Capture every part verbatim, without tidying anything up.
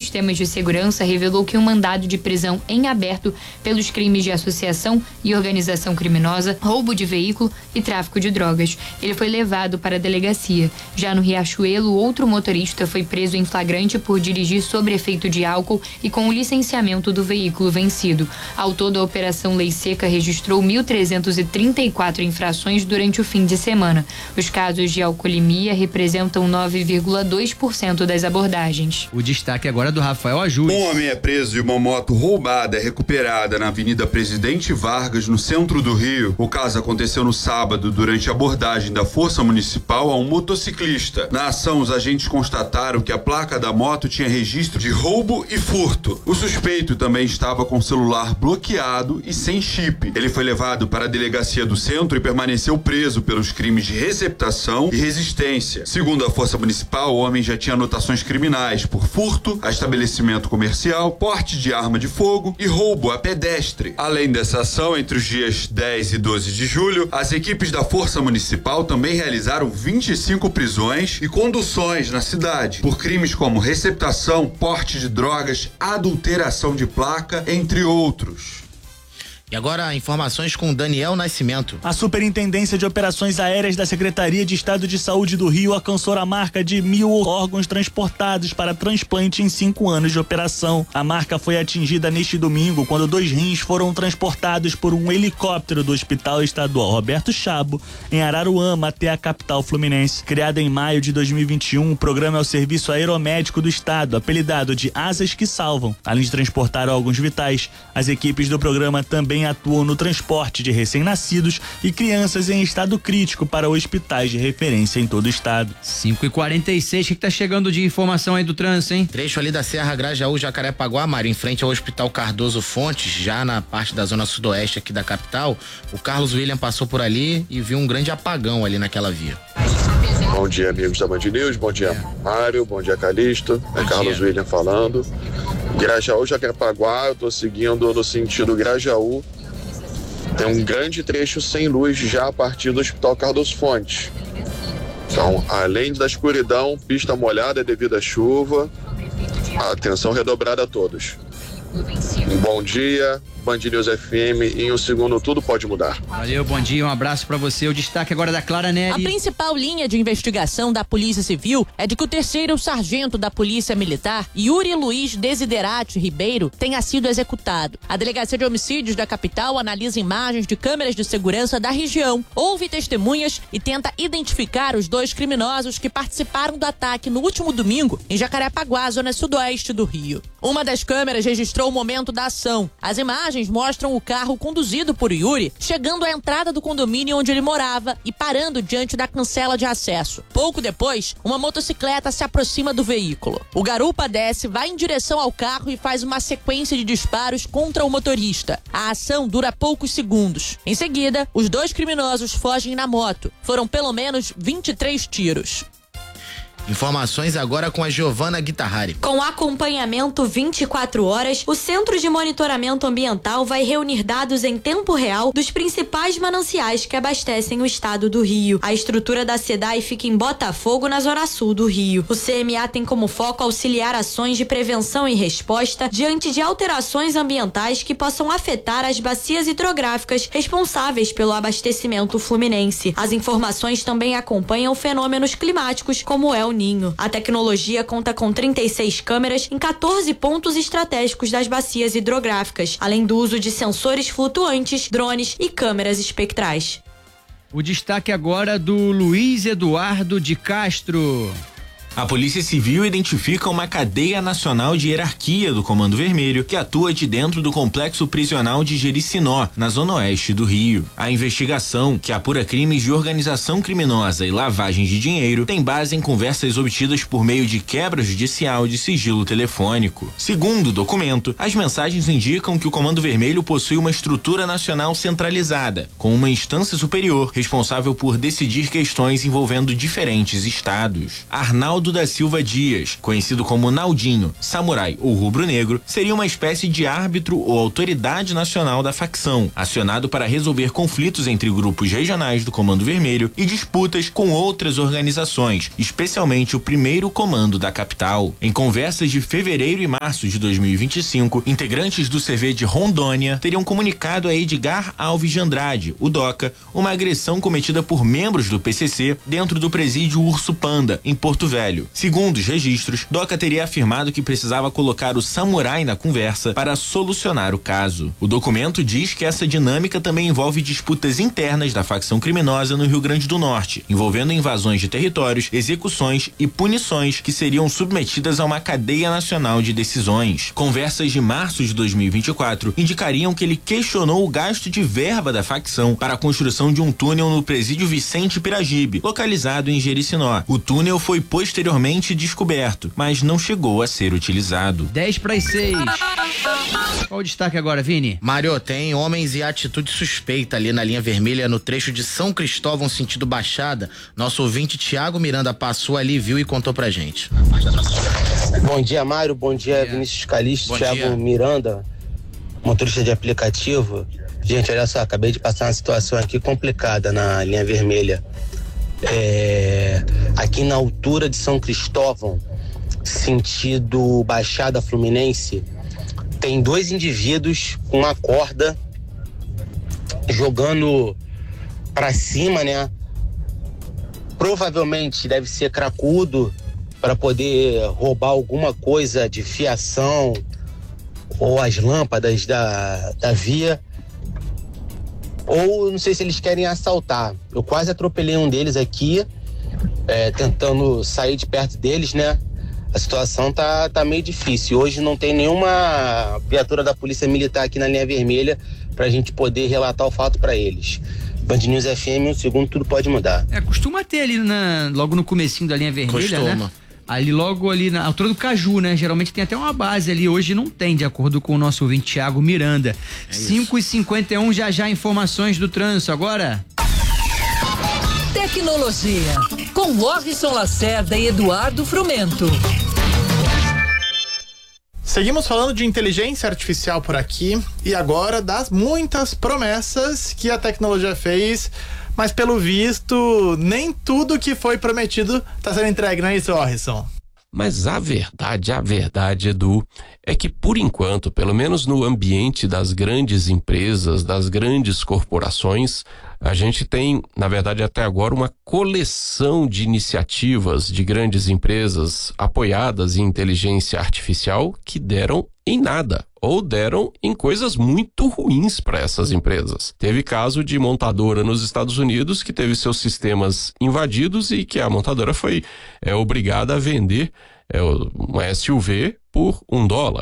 Sistemas de Segurança revelou que um mandado de prisão em aberto pelos crimes de associação e organização criminosa, roubo de veículo e tráfico de drogas. Ele foi levado para a delegacia. Já no Riachuelo, outro motorista foi preso em flagrante por dirigir sob efeito de álcool e com o licenciamento do veículo vencido. Ao todo, a Operação Lei Seca registrou mil trezentos e trinta e quatro infrações durante o fim de semana. Os casos de alcoolemia representam nove vírgula dois por cento das abordagens. O destaque agora é do Rafael Ajus. Um homem é preso e uma moto roubada é recuperada na Avenida Presidente Vargas, no centro do Rio. O caso aconteceu no sábado durante a abordagem da Força Municipal a um motociclista. Na ação, os agentes constataram que a placa da moto tinha registro de roubo e furto. O suspeito também estava com o celular bloqueado e sem chip. Ele foi levado para a delegacia do centro e permaneceu preso pelos crimes de receptação e resistência. Segundo a Força Municipal, o homem já tinha anotações criminais por furto a estabelecimento comercial, porte de arma de fogo e roubo a pedestre. Além dessa ação, entre os dias dez e doze de julho, as equipes da Força Municipal também realizaram vinte e cinco prisões e conduções na cidade por crimes como receptação, porte de drogas, adulteração de placa, entre outros. E agora, informações com Daniel Nascimento. A Superintendência de Operações Aéreas da Secretaria de Estado de Saúde do Rio alcançou a marca de mil órgãos transportados para transplante em cinco anos de operação. A marca foi atingida neste domingo, quando dois rins foram transportados por um helicóptero do Hospital Estadual Roberto Chabo, em Araruama, até a capital fluminense. Criado em maio de dois mil e vinte e um, o programa é o Serviço Aeromédico do Estado, apelidado de Asas que Salvam. Além de transportar órgãos vitais, as equipes do programa também atuam no transporte de recém-nascidos e crianças em estado crítico para hospitais de referência em todo o estado. cinco e quarenta e seis, o que tá chegando de informação aí do trânsito, hein? Trecho ali da Serra Grajaú, Jacarepaguá, Mário, em frente ao Hospital Cardoso Fontes, já na parte da zona sudoeste aqui da capital. O Carlos William passou por ali e viu um grande apagão ali naquela via. Bom dia, amigos da Band News, bom dia, Mário, bom dia, Calixto, é Carlos William falando. Grajaú, Jacarepaguá, eu tô seguindo no sentido Grajaú. Tem um grande trecho sem luz já a partir do Hospital Cardoso Fontes. Então, além da escuridão, pista molhada devido à chuva, atenção redobrada a todos. Um bom dia, Band News F M, em um segundo tudo pode mudar. Valeu, bom dia, um abraço pra você. O destaque agora da Clara Neri. A principal linha de investigação da Polícia Civil é de que o terceiro sargento da Polícia Militar, Yuri Luiz Desiderati Ribeiro, tenha sido executado. A Delegacia de Homicídios da capital analisa imagens de câmeras de segurança da região, ouve testemunhas e tenta identificar os dois criminosos que participaram do ataque no último domingo em Jacarepaguá, zona sudoeste do Rio. Uma das câmeras registrou o momento da ação. As imagens mostram o carro conduzido por Yuri chegando à entrada do condomínio onde ele morava e parando diante da cancela de acesso. Pouco depois, uma motocicleta se aproxima do veículo. O garupa desce, vai em direção ao carro e faz uma sequência de disparos contra o motorista. A ação dura poucos segundos. Em seguida, os dois criminosos fogem na moto. Foram pelo menos vinte e três tiros. Informações agora com a Giovana Guitarrari. Com acompanhamento vinte e quatro horas, o Centro de Monitoramento Ambiental vai reunir dados em tempo real dos principais mananciais que abastecem o estado do Rio. A estrutura da SEDAI fica em Botafogo, na zona sul do Rio. O C M A tem como foco auxiliar ações de prevenção e resposta diante de alterações ambientais que possam afetar as bacias hidrográficas responsáveis pelo abastecimento fluminense. As informações também acompanham fenômenos climáticos como o El Ninho. A tecnologia conta com trinta e seis câmeras em quatorze pontos estratégicos das bacias hidrográficas, além do uso de sensores flutuantes, drones e câmeras espectrais. O destaque agora do Luiz Eduardo de Castro. A Polícia Civil identifica uma cadeia nacional de hierarquia do Comando Vermelho que atua de dentro do complexo prisional de Jericinó, na zona oeste do Rio. A investigação, que apura crimes de organização criminosa e lavagem de dinheiro, tem base em conversas obtidas por meio de quebra judicial de sigilo telefônico. Segundo o documento, as mensagens indicam que o Comando Vermelho possui uma estrutura nacional centralizada, com uma instância superior responsável por decidir questões envolvendo diferentes estados. Arnaldo Naldo da Silva Dias, conhecido como Naldinho, samurai ou rubro-negro, seria uma espécie de árbitro ou autoridade nacional da facção, acionado para resolver conflitos entre grupos regionais do Comando Vermelho e disputas com outras organizações, especialmente o primeiro comando da capital. Em conversas de fevereiro e março de dois mil e vinte e cinco, integrantes do C V de Rondônia teriam comunicado a Edgar Alves de Andrade, o Doca, uma agressão cometida por membros do P C C dentro do presídio Urso Panda, em Porto Velho. Segundo os registros, Doca teria afirmado que precisava colocar o samurai na conversa para solucionar o caso. O documento diz que essa dinâmica também envolve disputas internas da facção criminosa no Rio Grande do Norte, envolvendo invasões de territórios, execuções e punições que seriam submetidas a uma cadeia nacional de decisões. Conversas de março de dois mil e vinte e quatro indicariam que ele questionou o gasto de verba da facção para a construção de um túnel no presídio Vicente Piragibe, localizado em Jericinó. O túnel foi posteriormente descoberto, mas não chegou a ser utilizado. dez para as seis. Qual o destaque agora, Vini? Mário, tem homens e atitude suspeita ali na linha vermelha no trecho de São Cristóvão, sentido Baixada. Nosso ouvinte Tiago Miranda passou ali, viu e contou pra gente. Bom dia, Mário. Bom dia, dia. Vinícius Calixto, Tiago dia. Miranda, motorista de aplicativo. Gente, olha só, acabei de passar uma situação aqui complicada na linha vermelha. É, aqui na altura de São Cristóvão, sentido Baixada Fluminense, tem dois indivíduos com uma corda jogando pra cima, né? Provavelmente deve ser cracudo para poder roubar alguma coisa de fiação ou as lâmpadas da, da via. Ou não sei se eles querem assaltar. Eu quase atropelei um deles aqui, é, tentando sair de perto deles, né? A situação tá, tá meio difícil. Hoje não tem nenhuma viatura da Polícia Militar aqui na linha vermelha pra gente poder relatar o fato pra eles. Band News F M, um segundo, tudo pode mudar. É, costuma ter ali na, logo no comecinho da linha vermelha, costuma, né? Ali logo ali na altura do Caju, né? Geralmente tem até uma base ali, hoje não tem, de acordo com o nosso ouvinte Thiago Miranda. É cinco e cinquenta e um, já já informações do trânsito agora. Tecnologia, com Morrison Lacerda e Eduardo Frumento. Seguimos falando de inteligência artificial por aqui e agora das muitas promessas que a tecnologia fez, mas pelo visto nem tudo que foi prometido está sendo entregue, não é isso, Morrison? Mas a verdade, a verdade, Edu, é que por enquanto, pelo menos no ambiente das grandes empresas, das grandes corporações, a gente tem, na verdade, até agora uma coleção de iniciativas de grandes empresas apoiadas em inteligência artificial que deram em nada, ou deram em coisas muito ruins para essas empresas. Teve caso de montadora nos Estados Unidos que teve seus sistemas invadidos e que a montadora foi é, obrigada a vender é, uma S U V por um dólar.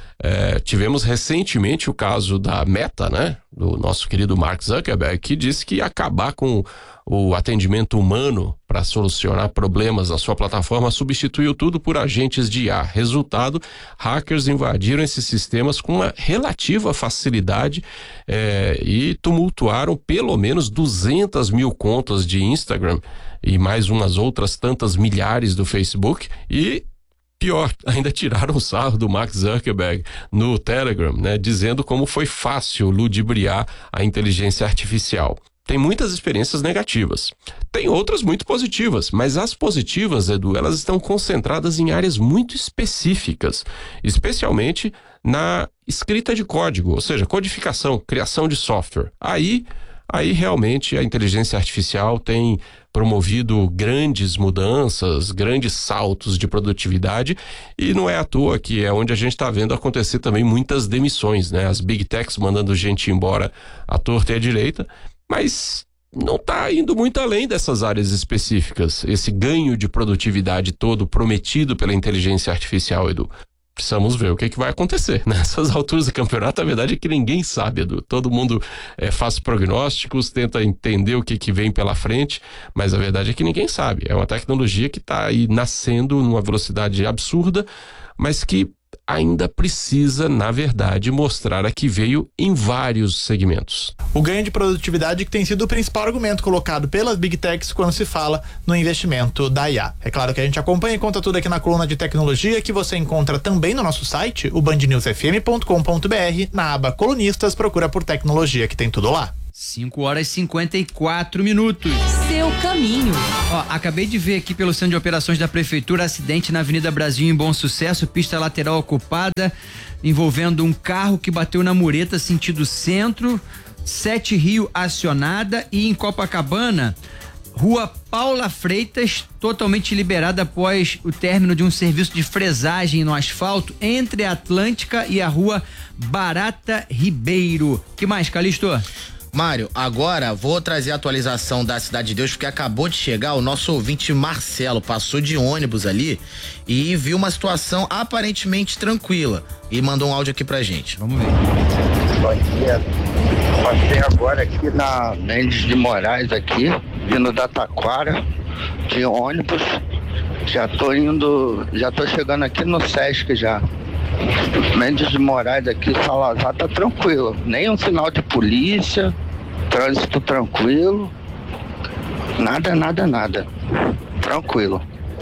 É, tivemos recentemente o caso da Meta, né, do nosso querido Mark Zuckerberg, que disse que ia acabar com o atendimento humano para solucionar problemas na sua plataforma, substituiu tudo por agentes de I A. Resultado, hackers invadiram esses sistemas com uma relativa facilidade é, e tumultuaram pelo menos duzentas mil contas de Instagram e mais umas outras tantas milhares do Facebook e pior, ainda tiraram o sarro do Mark Zuckerberg no Telegram, né, dizendo como foi fácil ludibriar a inteligência artificial. Tem muitas experiências negativas. Tem outras muito positivas, mas as positivas, Edu, elas estão concentradas em áreas muito específicas, especialmente na escrita de código, ou seja, codificação, criação de software. Aí, aí realmente a inteligência artificial tem promovido grandes mudanças, grandes saltos de produtividade e não é à toa que é onde a gente está vendo acontecer também muitas demissões, né? As big techs mandando gente embora à torta e à direita, mas não está indo muito além dessas áreas específicas, esse ganho de produtividade todo prometido pela inteligência artificial, Edu. Precisamos ver o que, que vai acontecer nessas alturas do campeonato. A verdade é que ninguém sabe, Edu. Todo mundo é, faz prognósticos, tenta entender o que, que vem pela frente, mas a verdade é que ninguém sabe. É uma tecnologia que está aí nascendo numa velocidade absurda, mas que ainda precisa, na verdade, mostrar a que veio em vários segmentos. O ganho de produtividade que tem sido o principal argumento colocado pelas Big Techs quando se fala no investimento da I A. É claro que a gente acompanha e conta tudo aqui na coluna de tecnologia, que você encontra também no nosso site, o band news f m ponto com ponto b r, na aba colunistas, procura por tecnologia, que tem tudo lá. cinco horas e cinquenta e quatro minutos. Seu caminho. Ó, acabei de ver aqui pelo Centro de Operações da Prefeitura acidente na Avenida Brasil em Bom Sucesso, pista lateral ocupada, envolvendo um carro que bateu na mureta sentido centro, Sete Rio acionada, e em Copacabana, Rua Paula Freitas, totalmente liberada após o término de um serviço de fresagem no asfalto entre a Atlântica e a Rua Barata Ribeiro. Que mais, Calixto? Mário, agora vou trazer a atualização da Cidade de Deus, porque acabou de chegar o nosso ouvinte Marcelo, passou de ônibus ali e viu uma situação aparentemente tranquila e mandou um áudio aqui pra gente. Vamos ver. Bom dia. Passei agora aqui na Mendes de Moraes aqui, vindo da Taquara, de ônibus. Já tô indo, já tô chegando aqui no Sesc já. Mendes de Moraes aqui, Salazar, tá tranquilo. Nenhum sinal de polícia, trânsito tranquilo. Nada, nada, nada. Tranquilo.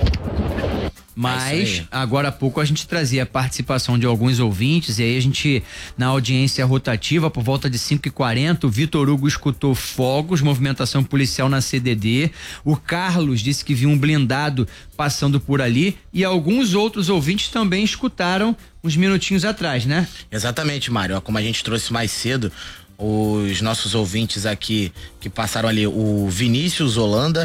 Mas, agora há pouco a gente trazia a participação de alguns ouvintes, e aí a gente, na audiência rotativa, por volta de cinco e quarenta, o Vitor Hugo escutou fogos, movimentação policial na C D D, o Carlos disse que viu um blindado passando por ali, e alguns outros ouvintes também escutaram uns minutinhos atrás, né? Exatamente, Mário. Como a gente trouxe mais cedo, os nossos ouvintes aqui que passaram ali, o Vinícius Holanda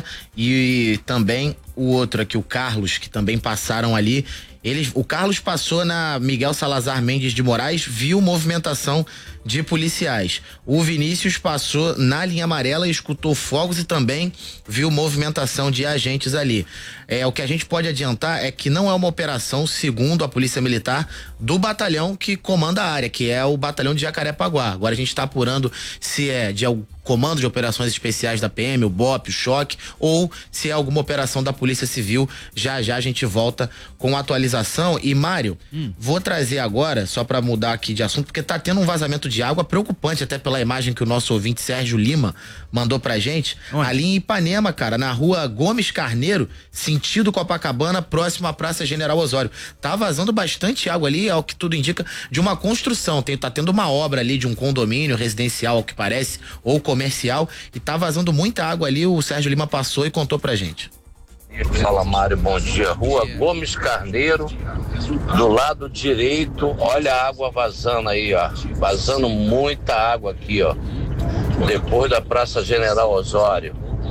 e também o outro aqui, o Carlos, que também passaram ali. Eles, o Carlos passou na Miguel Salazar Mendes de Moraes, viu movimentação de policiais. O Vinícius passou na linha amarela e escutou fogos e também viu movimentação de agentes ali. É, o que a gente pode adiantar é que não é uma operação, segundo a Polícia Militar, do batalhão que comanda a área, que é o batalhão de Jacarepaguá. Agora a gente está apurando se é de algum Comando de Operações Especiais da P M, o B O P, o Choque, ou se é alguma operação da Polícia Civil. Já já a gente volta com a atualização. E, Mário, hum. vou trazer agora, só para mudar aqui de assunto, porque tá tendo um vazamento de água preocupante, até pela imagem que o nosso ouvinte Sérgio Lima mandou pra gente. Onde? Ali em Ipanema, cara, na rua Gomes Carneiro, sentido Copacabana, próximo à Praça General Osório. Tá vazando bastante água ali, ao que tudo indica, de uma construção. Tem, tá tendo uma obra ali de um condomínio residencial, ao que parece, ou comercial, e tá vazando muita água ali. O Sérgio Lima passou e contou pra gente. Fala, Mário, bom dia. Rua Gomes Carneiro, do lado direito, olha a água vazando aí, ó. Vazando muita água aqui, ó. Depois da Praça General Osório,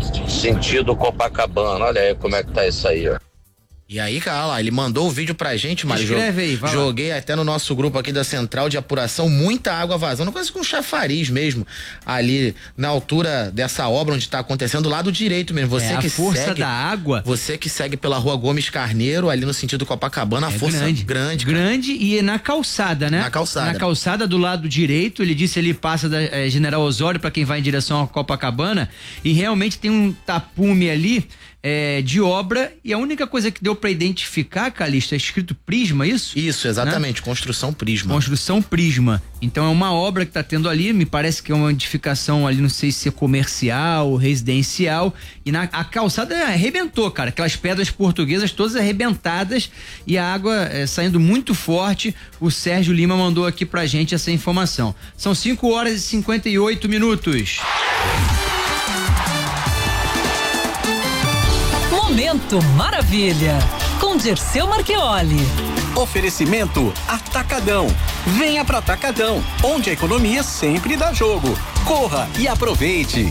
sentido Copacabana. Olha aí como é que tá isso aí, ó. E aí, cara, lá, ele mandou o vídeo pra gente, Mário. Escreve aí, vai lá. Joguei até no nosso grupo aqui da Central de Apuração, muita água vazando, quase com chafariz mesmo, ali na altura dessa obra onde tá acontecendo, do lado direito mesmo. Você é, que a força segue, da água. Você que segue pela Rua Gomes Carneiro, ali no sentido Copacabana, a é força grande. Grande, grande e na calçada, né? Na calçada. Na calçada do lado direito, ele disse ali, passa da eh, General Osório pra quem vai em direção a Copacabana, e realmente tem um tapume ali, É, de obra, e a única coisa que deu para identificar, Calixto, é escrito Prisma, isso? Isso, exatamente, né? Construção Prisma. Construção Prisma. Então é uma obra que tá tendo ali, me parece que é uma edificação ali, não sei se é comercial, residencial, e na, a calçada arrebentou, cara, aquelas pedras portuguesas todas arrebentadas e a água é, saindo muito forte. O Sérgio Lima mandou aqui pra gente essa informação. São cinco horas e cinquenta e oito minutos. Momento Maravilha, com Dirceu Marchioli. Oferecimento Atacadão. Venha para Atacadão, onde a economia sempre dá jogo. Corra e aproveite.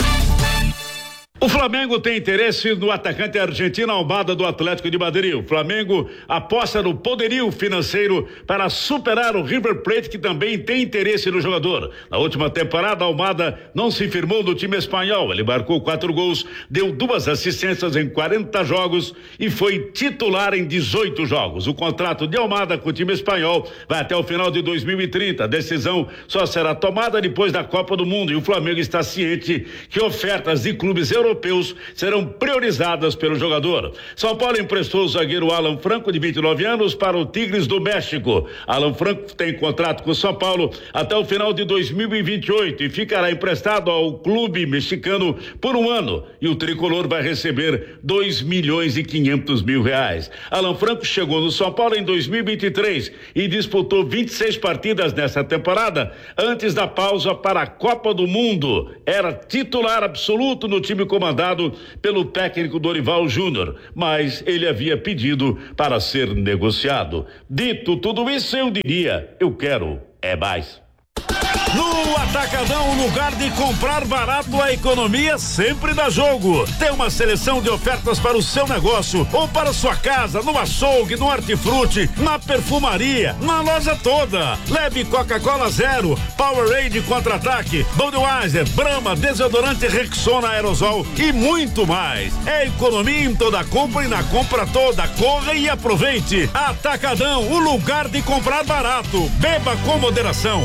O Flamengo tem interesse no atacante argentino Almada do Atlético de Madrid. O Flamengo aposta no poderio financeiro para superar o River Plate, que também tem interesse no jogador. Na última temporada, Almada não se firmou no time espanhol. Ele marcou quatro gols, deu duas assistências em quarenta jogos e foi titular em dezoito jogos. O contrato de Almada com o time espanhol vai até o final de dois mil e trinta. A decisão só será tomada depois da Copa do Mundo, e o Flamengo está ciente que ofertas de clubes europeus europeus serão priorizadas pelo jogador. São Paulo emprestou o zagueiro Alan Franco, de vinte e nove anos, para o Tigres do México. Alan Franco tem contrato com o São Paulo até o final de dois mil e vinte e oito e ficará emprestado ao clube mexicano por um ano, e o tricolor vai receber dois milhões e quinhentos mil reais. Alan Franco chegou no São Paulo em dois mil e vinte e três e disputou vinte e seis partidas nessa temporada antes da pausa para a Copa do Mundo. Era titular absoluto no time comandado pelo técnico Dorival Júnior, mas ele havia pedido para ser negociado. Dito tudo isso, eu diria, eu quero é mais. No Atacadão, o lugar de comprar barato, a economia sempre dá jogo. Tem uma seleção de ofertas para o seu negócio ou para sua casa, no açougue, no hortifruti, na perfumaria, na loja toda. Leve Coca-Cola Zero, Powerade Contra-Ataque, Budweiser, Brahma, desodorante Rexona Aerosol e muito mais. É economia em toda compra e na compra toda. Corra e aproveite. Atacadão, o lugar de comprar barato. Beba com moderação.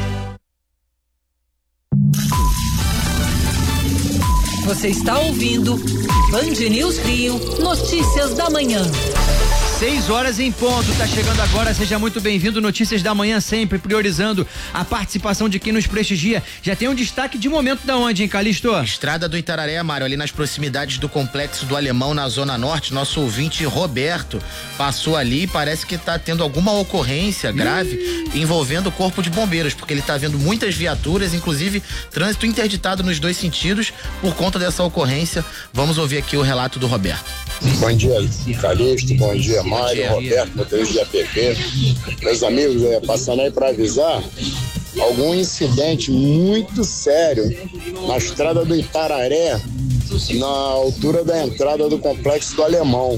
Você está ouvindo Band News Rio, notícias da manhã. Seis horas em ponto, tá chegando agora, seja muito bem-vindo, Notícias da Manhã sempre priorizando a participação de quem nos prestigia. Já tem um destaque de momento da onde, hein, Calixto? Estrada do Itararé, Mário, ali nas proximidades do Complexo do Alemão, na Zona Norte, nosso ouvinte Roberto passou ali e parece que tá tendo alguma ocorrência grave Ih. envolvendo o Corpo de Bombeiros, porque ele tá vendo muitas viaturas, inclusive trânsito interditado nos dois sentidos por conta dessa ocorrência. Vamos ouvir aqui o relato do Roberto. Bom dia, Calixto, bom dia, Mário, Roberto, motorista de A P P. Meus amigos, é, passando aí para avisar algum incidente muito sério na estrada do Itararé, na altura da entrada do Complexo do Alemão.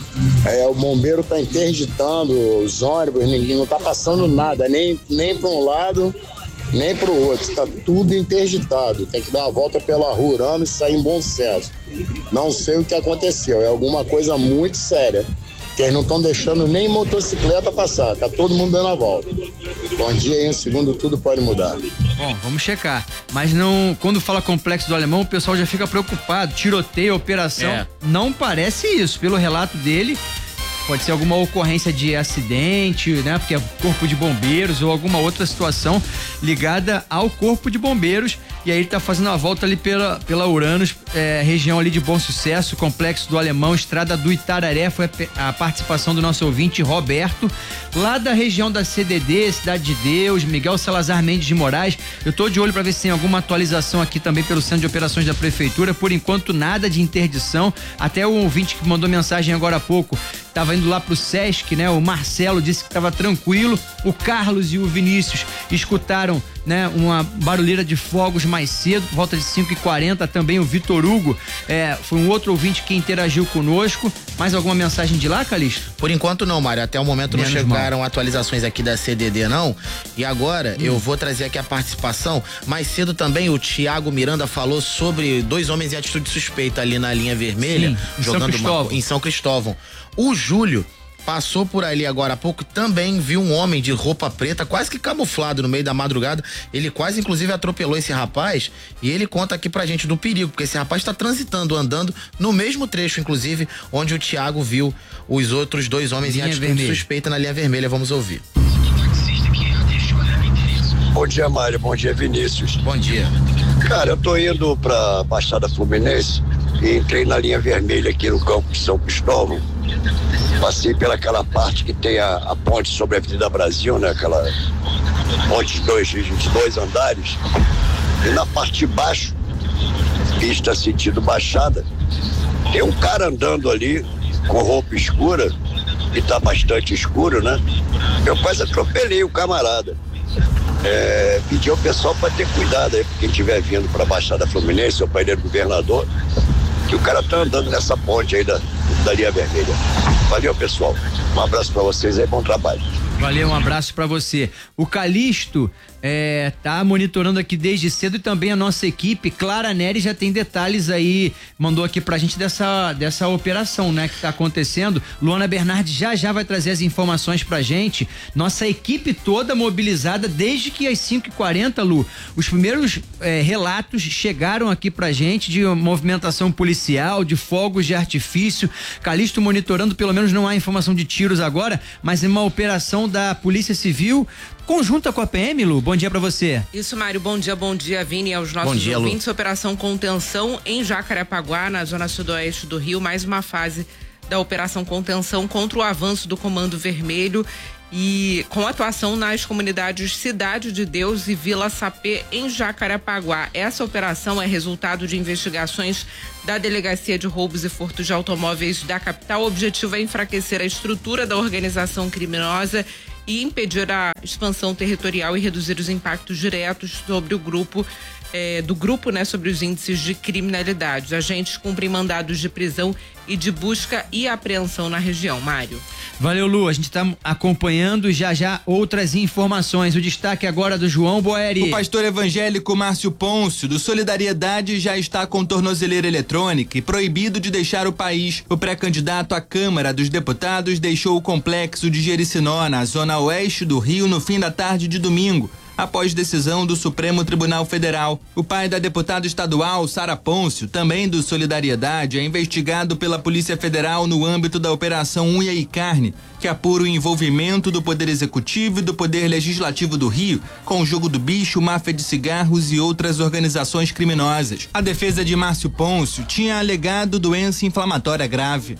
É, o bombeiro está interditando os ônibus, ninguém não está passando nada, nem, nem para um lado, nem para o outro, está tudo interditado. Tem que dar uma volta pela rua Urano e sair em Bom Sucesso. Não sei o que aconteceu, é alguma coisa muito séria, que eles não estão deixando nem motocicleta passar, tá todo mundo dando a volta. Bom dia aí, um segundo tudo pode mudar. Bom, vamos checar, mas não, quando fala Complexo do Alemão, o pessoal já fica preocupado, tiroteio, operação, é. Não parece isso, pelo relato dele. Pode ser alguma ocorrência de acidente, né? Porque é Corpo de Bombeiros ou alguma outra situação ligada ao Corpo de Bombeiros. E aí ele tá fazendo a volta ali pela, pela Uranus, é, região ali de Bom Sucesso, Complexo do Alemão, Estrada do Itararé. Foi a, a participação do nosso ouvinte Roberto, lá da região da C D D, Cidade de Deus, Miguel Salazar Mendes de Moraes. Eu tô de olho para ver se tem alguma atualização aqui também pelo Centro de Operações da Prefeitura. Por enquanto, nada de interdição. Até o ouvinte que mandou mensagem agora há pouco tava indo lá pro Sesc, né? O Marcelo disse que tava tranquilo. O Carlos e o Vinícius escutaram, né? Uma barulheira de fogos mais cedo, por volta de cinco e quarenta. Também o Vitor Hugo, é, foi um outro ouvinte que interagiu conosco. Mais alguma mensagem de lá, Calixto? Por enquanto não, Mário. Até o momento Menos não chegaram mal. atualizações aqui da C D D, não. E agora hum. eu vou trazer aqui a participação. Mais cedo também o Thiago Miranda falou sobre dois homens em atitude suspeita ali na linha vermelha. Sim, em jogando São uma, em São Cristóvão. O Júlio passou por ali agora há pouco, também viu um homem de roupa preta, quase que camuflado no meio da madrugada. Ele quase, inclusive, atropelou esse rapaz e ele conta aqui pra gente do perigo, porque esse rapaz está transitando, andando no mesmo trecho, inclusive, onde o Thiago viu os outros dois homens linha em atitude vermelha. suspeita na linha vermelha. Vamos ouvir. Bom dia, Mário. Bom dia, Vinícius. Bom dia. Cara, eu tô indo pra Baixada Fluminense e entrei na linha vermelha aqui no campo de São Cristóvão. Passei pelaquela parte que tem a, a ponte sobre a Avenida Brasil, né? Aquela ponte de dois, de dois andares. E na parte de baixo, pista sentido Baixada, tem um cara andando ali com roupa escura, e tá bastante escuro, né? Eu quase atropelei o camarada. É, pedi ao pessoal para ter cuidado aí, quem estiver vindo para a Baixada Fluminense, ou para a Ilha do Governador, que o cara tá andando nessa ponte aí da, da linha vermelha. Valeu, pessoal. Um abraço para vocês aí, bom trabalho. Valeu, um abraço pra você. O Calixto é, tá monitorando aqui desde cedo e também a nossa equipe. Clara Neri já tem detalhes aí, mandou aqui pra gente dessa, dessa operação, né, que tá acontecendo. Luana Bernardi já já vai trazer as informações pra gente. Nossa equipe toda mobilizada desde que às cinco e quarenta, Lu, os primeiros é, relatos chegaram aqui pra gente de movimentação policial, de fogos de artifício. Calixto monitorando, pelo menos não há informação de tiros agora, mas é uma operação da Polícia Civil conjunta com a P M, Lu. Bom dia pra você. Isso, Mário. Bom dia, bom dia, Vini, e aos nossos dia, ouvintes. Lu. Operação Contenção em Jacarepaguá, na zona sudoeste do Rio. Mais uma fase da Operação Contenção contra o avanço do Comando Vermelho e com atuação nas comunidades Cidade de Deus e Vila Sapê, em Jacarepaguá. Essa operação é resultado de investigações da Delegacia de Roubos e Furtos de Automóveis da capital. O objetivo é enfraquecer a estrutura da organização criminosa e impedir a expansão territorial e reduzir os impactos diretos sobre o grupo é, do grupo, né, sobre os índices de criminalidade. Os agentes cumprem mandados de prisão e de busca e apreensão na região. Mário. Valeu, Lu. A gente está acompanhando já já outras informações. O destaque agora do João Boeri. O pastor evangélico Márcio Pôncio, do Solidariedade, já está com tornozeleira eletrônica e proibido de deixar o país. O pré-candidato à Câmara dos Deputados deixou o complexo de Jericinó, na zona oeste do Rio, no fim da tarde de domingo, após decisão do Supremo Tribunal Federal. O pai da deputada estadual, Sara Pôncio, também do Solidariedade, é investigado pela Polícia Federal no âmbito da Operação Unha e Carne, que apura o envolvimento do Poder Executivo e do Poder Legislativo do Rio com o jogo do bicho, máfia de cigarros e outras organizações criminosas. A defesa de Márcio Pôncio tinha alegado doença inflamatória grave.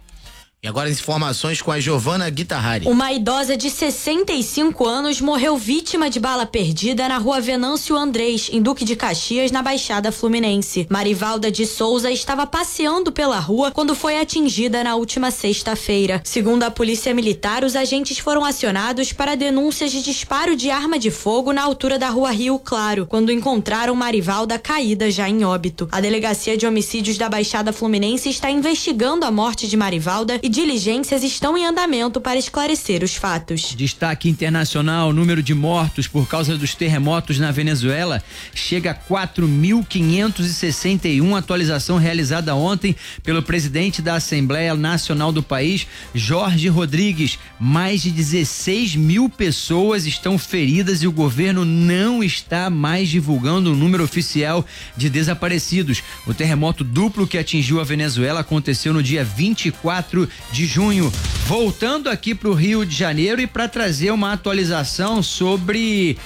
E agora as informações com a Giovana Guitarrari. Uma idosa de sessenta e cinco anos morreu vítima de bala perdida na rua Venâncio Andrés, em Duque de Caxias, na Baixada Fluminense. Marivalda de Souza estava passeando pela rua quando foi atingida na última sexta-feira. Segundo a Polícia Militar, os agentes foram acionados para denúncias de disparo de arma de fogo na altura da rua Rio Claro, quando encontraram Marivalda caída já em óbito. A Delegacia de Homicídios da Baixada Fluminense está investigando a morte de Marivalda e diligências estão em andamento para esclarecer os fatos. Destaque internacional: o número de mortos por causa dos terremotos na Venezuela chega a quatro mil quinhentos e sessenta e um, atualização realizada ontem pelo presidente da Assembleia Nacional do país, Jorge Rodrigues. Mais de dezesseis mil pessoas estão feridas e o governo não está mais divulgando o número oficial de desaparecidos. O terremoto duplo que atingiu a Venezuela aconteceu no dia vinte e quatro de junho. Voltando aqui para o Rio de Janeiro e para trazer uma atualização sobre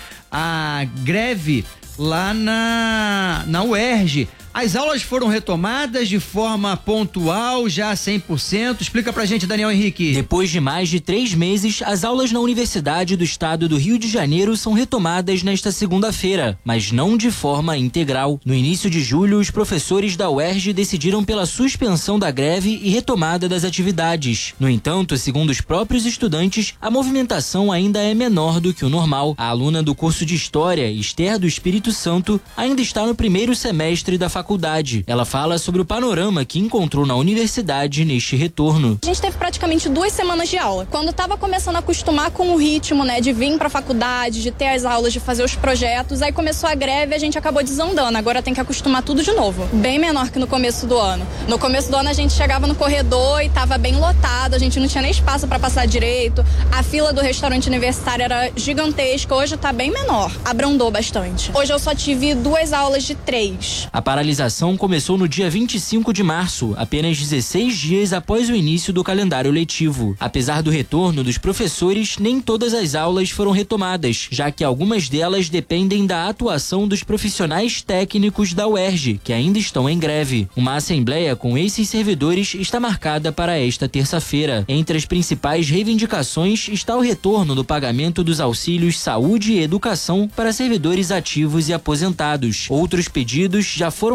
a greve lá na, na U E R J. As aulas foram retomadas de forma pontual, já cem por cento. Explica pra gente, Daniel Henrique. Depois de mais de três meses, as aulas na Universidade do Estado do Rio de Janeiro são retomadas nesta segunda-feira, mas não de forma integral. No início de julho, os professores da U E R J decidiram pela suspensão da greve e retomada das atividades. No entanto, segundo os próprios estudantes, a movimentação ainda é menor do que o normal. A aluna do curso de História, Esther do Espírito Santo, ainda está no primeiro semestre da faculdade. Ela fala sobre o panorama que encontrou na universidade neste retorno. A gente teve praticamente duas semanas de aula. Quando estava começando a acostumar com o ritmo, né, de vir para a faculdade, de ter as aulas, de fazer os projetos, aí começou a greve e a gente acabou desandando. Agora tem que acostumar tudo de novo. Bem menor que no começo do ano. No começo do ano a gente chegava no corredor e estava bem lotado, a gente não tinha nem espaço para passar direito. A fila do restaurante universitário era gigantesca, hoje está bem menor. Abrandou bastante. Hoje eu só tive duas aulas de três. A paralisação A paralisação começou no dia vinte e cinco de março, apenas dezesseis dias após o início do calendário letivo. Apesar do retorno dos professores, nem todas as aulas foram retomadas, já que algumas delas dependem da atuação dos profissionais técnicos da U E R J, que ainda estão em greve. Uma assembleia com esses servidores está marcada para esta terça-feira. Entre as principais reivindicações está o retorno do pagamento dos auxílios saúde e educação para servidores ativos e aposentados. Outros pedidos já foram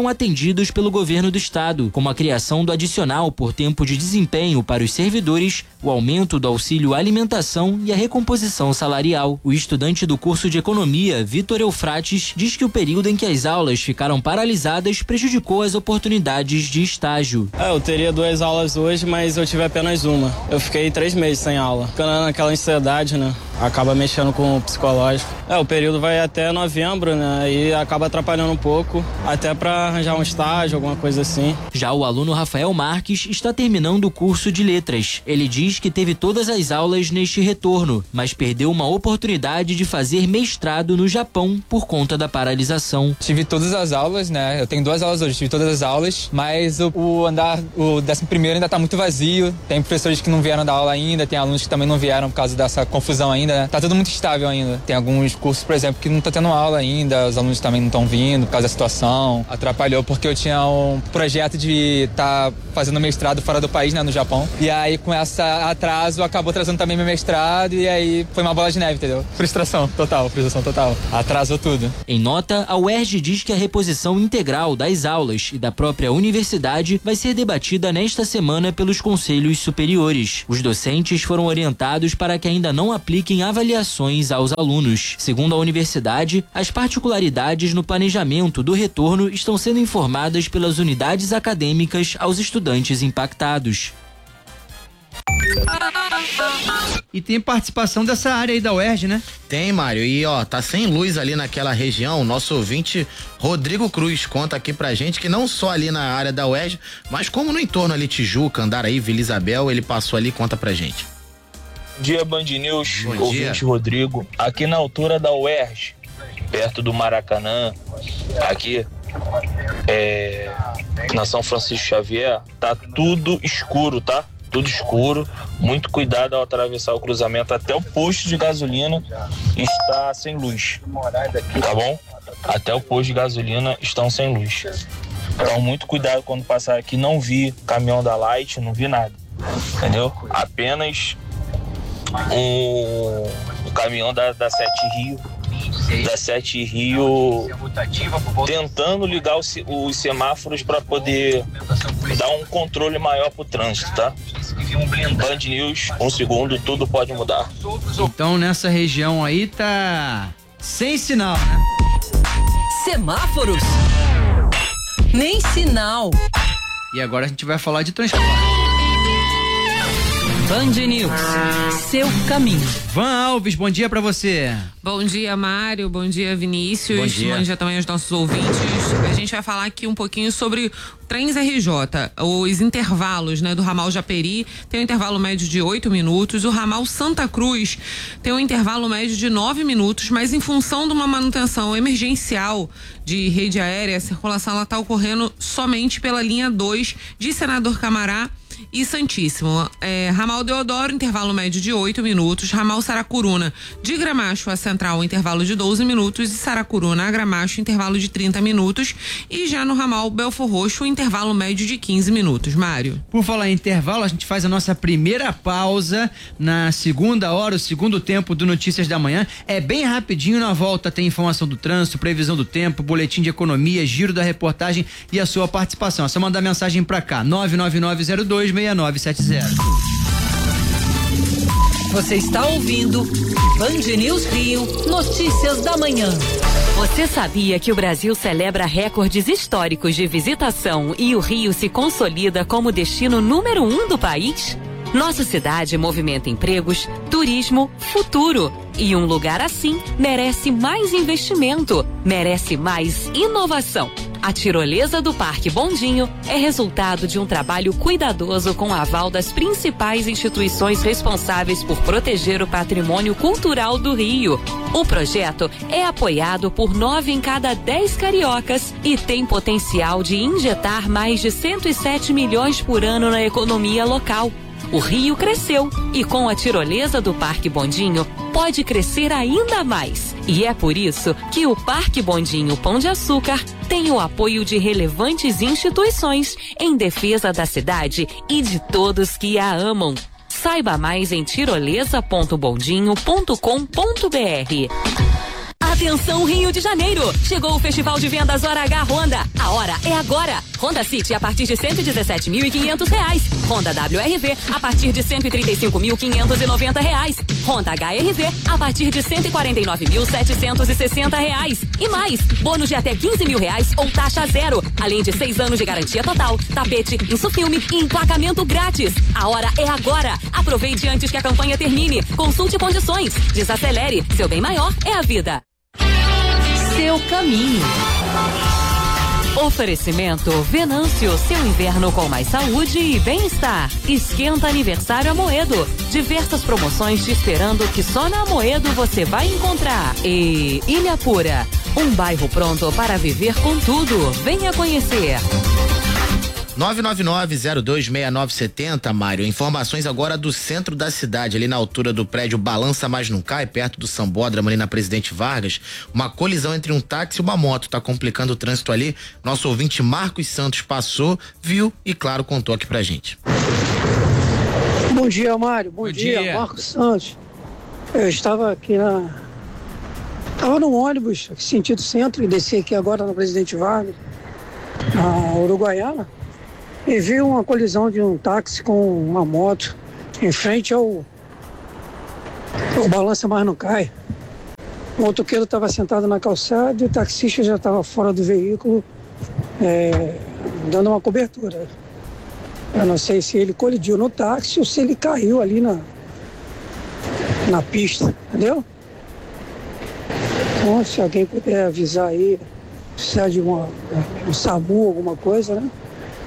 foram atendidos pelo governo do estado, como a criação do adicional por tempo de desempenho para os servidores, o aumento do auxílio alimentação e a recomposição salarial. O estudante do curso de economia, Vitor Eufrates, diz que o período em que as aulas ficaram paralisadas prejudicou as oportunidades de estágio. É, eu teria duas aulas hoje, mas eu tive apenas uma. Eu fiquei três meses sem aula. Ficando naquela ansiedade, né? Acaba mexendo com o psicológico. É, o período vai até novembro, né? E acaba atrapalhando um pouco, até para arranjar um estágio, alguma coisa assim. Já o aluno Rafael Marques está terminando o curso de letras. Ele diz que teve todas as aulas neste retorno, mas perdeu uma oportunidade de fazer mestrado no Japão por conta da paralisação. Tive todas as aulas, né? Eu tenho duas aulas hoje, tive todas as aulas, mas o, o andar, o décimo primeiro ainda tá muito vazio. Tem professores que não vieram dar aula ainda, tem alunos que também não vieram por causa dessa confusão ainda. Né? Tá tudo muito estável ainda. Tem alguns cursos, por exemplo, que não tá tendo aula ainda, os alunos também não estão vindo por causa da situação. Atrapalhou porque eu tinha um projeto de estar tá fazendo mestrado fora do país, né, no Japão. E aí, com esse atraso, acabou atrasando também meu mestrado e aí foi uma bola de neve, entendeu? Frustração total, frustração total. Atrasou tudo. Em nota, a U E R J diz que a reposição integral das aulas e da própria universidade vai ser debatida nesta semana pelos conselhos superiores. Os docentes foram orientados para que ainda não apliquem avaliações aos alunos. Segundo a universidade, as particularidades no planejamento do retorno estão sendo informadas pelas unidades acadêmicas aos estudantes impactados. E tem participação dessa área aí da U E R J, né? Tem, Mário, e ó, tá sem luz ali naquela região. Nosso ouvinte Rodrigo Cruz conta aqui pra gente que não só ali na área da U E R J, mas como no entorno ali, Tijuca, Andaraí, Vila Isabel, ele passou ali, conta pra gente. Bom dia, Band News, Bom ouvinte dia. Rodrigo. Aqui na altura da U E R J, perto do Maracanã, aqui, é, na São Francisco Xavier, tá tudo escuro, tá? Tudo escuro. Muito cuidado ao atravessar o cruzamento até o posto de gasolina está sem luz, tá bom? Até o posto de gasolina estão sem luz. Então, muito cuidado quando passar aqui. Não vi caminhão da Light, não vi nada, entendeu? Apenas o, o caminhão da, da Sete Rio, da Sete Rio tentando ligar os, os semáforos para poder dar um controle maior pro trânsito, tá? Band News, um segundo, tudo pode mudar. Então nessa região aí tá sem sinal, né? Semáforos? Nem sinal. E agora a gente vai falar de transporte. Band News, seu caminho. Van Alves, bom dia pra você. Bom dia, Mário, bom dia, Vinícius. Bom dia. Bom dia também aos nossos ouvintes. A gente vai falar aqui um pouquinho sobre Trens R J, os intervalos, né, do ramal Japeri. Tem um intervalo médio de oito minutos, o ramal Santa Cruz tem um intervalo médio de nove minutos, mas em função de uma manutenção emergencial de rede aérea, a circulação ela tá ocorrendo somente pela linha dois de Senador Camará e Santíssimo. É, ramal Deodoro, intervalo médio de oito minutos. Ramal Saracuruna, de Gramacho a Central, intervalo de doze minutos. E Saracuruna a Gramacho, intervalo de trinta minutos. E já no ramal Belfor Roxo, intervalo médio de quinze minutos. Mário. Por falar em intervalo, a gente faz a nossa primeira pausa na segunda hora, o segundo tempo do Notícias da Manhã. É bem rapidinho, na volta tem informação do trânsito, previsão do tempo, boletim de economia, giro da reportagem e a sua participação. É só mandar mensagem pra cá, nove nove nove zero dois seis nove sete zero. Você está ouvindo Band News Rio, Notícias da Manhã. Você sabia que o Brasil celebra recordes históricos de visitação e o Rio se consolida como destino número um do país? Nossa cidade movimenta empregos, turismo, futuro. E um lugar assim merece mais investimento, merece mais inovação. A tirolesa do Parque Bondinho é resultado de um trabalho cuidadoso com o aval das principais instituições responsáveis por proteger o patrimônio cultural do Rio. O projeto é apoiado por nove em cada dez cariocas e tem potencial de injetar mais de cento e sete milhões por ano na economia local. O Rio cresceu e com a tirolesa do Parque Bondinho pode crescer ainda mais. E é por isso que o Parque Bondinho Pão de Açúcar tem o apoio de relevantes instituições em defesa da cidade e de todos que a amam. Saiba mais em tirolesa ponto bondinho ponto com ponto br. A Atenção Rio de Janeiro, chegou o Festival de Vendas Hora H Honda. A hora é agora. Honda City a partir de cento e dezessete mil e quinhentos reais. Honda W R V a partir de cento e trinta e cinco mil quinhentos e noventa reais. Honda H R V a partir de cento e quarenta e nove mil setecentos e sessenta reais. E mais, bônus de até quinze mil reais ou taxa zero. Além de seis anos de garantia total, tapete, insufilme e emplacamento grátis. A hora é agora. Aproveite antes que a campanha termine. Consulte condições. Desacelere. Seu bem maior é a vida. Seu caminho. Oferecimento Venâncio, seu inverno com mais saúde e bem-estar. Esquenta aniversário Amoedo. Diversas promoções te esperando que só na Amoedo você vai encontrar. E Ilha Pura, um bairro pronto para viver com tudo. Venha conhecer. nove nove nove, zero dois seis nove sete zero, Mário. Informações agora do centro da cidade, ali na altura do prédio Balança Mas Não Cai, perto do Sambódromo, ali na Presidente Vargas. Uma colisão entre um táxi e uma moto tá complicando o trânsito ali. Nosso ouvinte Marcos Santos passou, viu e, claro, contou aqui pra gente. Bom dia, Mário. Bom, Bom dia. dia, Marcos Santos. Eu estava aqui na... Estava no ônibus, sentido centro, e desci aqui agora na Presidente Vargas, na Uruguaiana. E vi uma colisão de um táxi com uma moto em frente ao, ao Balança Mas Não Cai. O motoqueiro estava sentado na calçada e o taxista já estava fora do veículo, é, dando uma cobertura. Eu não sei se ele colidiu no táxi ou se ele caiu ali na, na pista, entendeu? Então, se alguém puder avisar aí, precisar de uma, um SAMU, alguma coisa, né?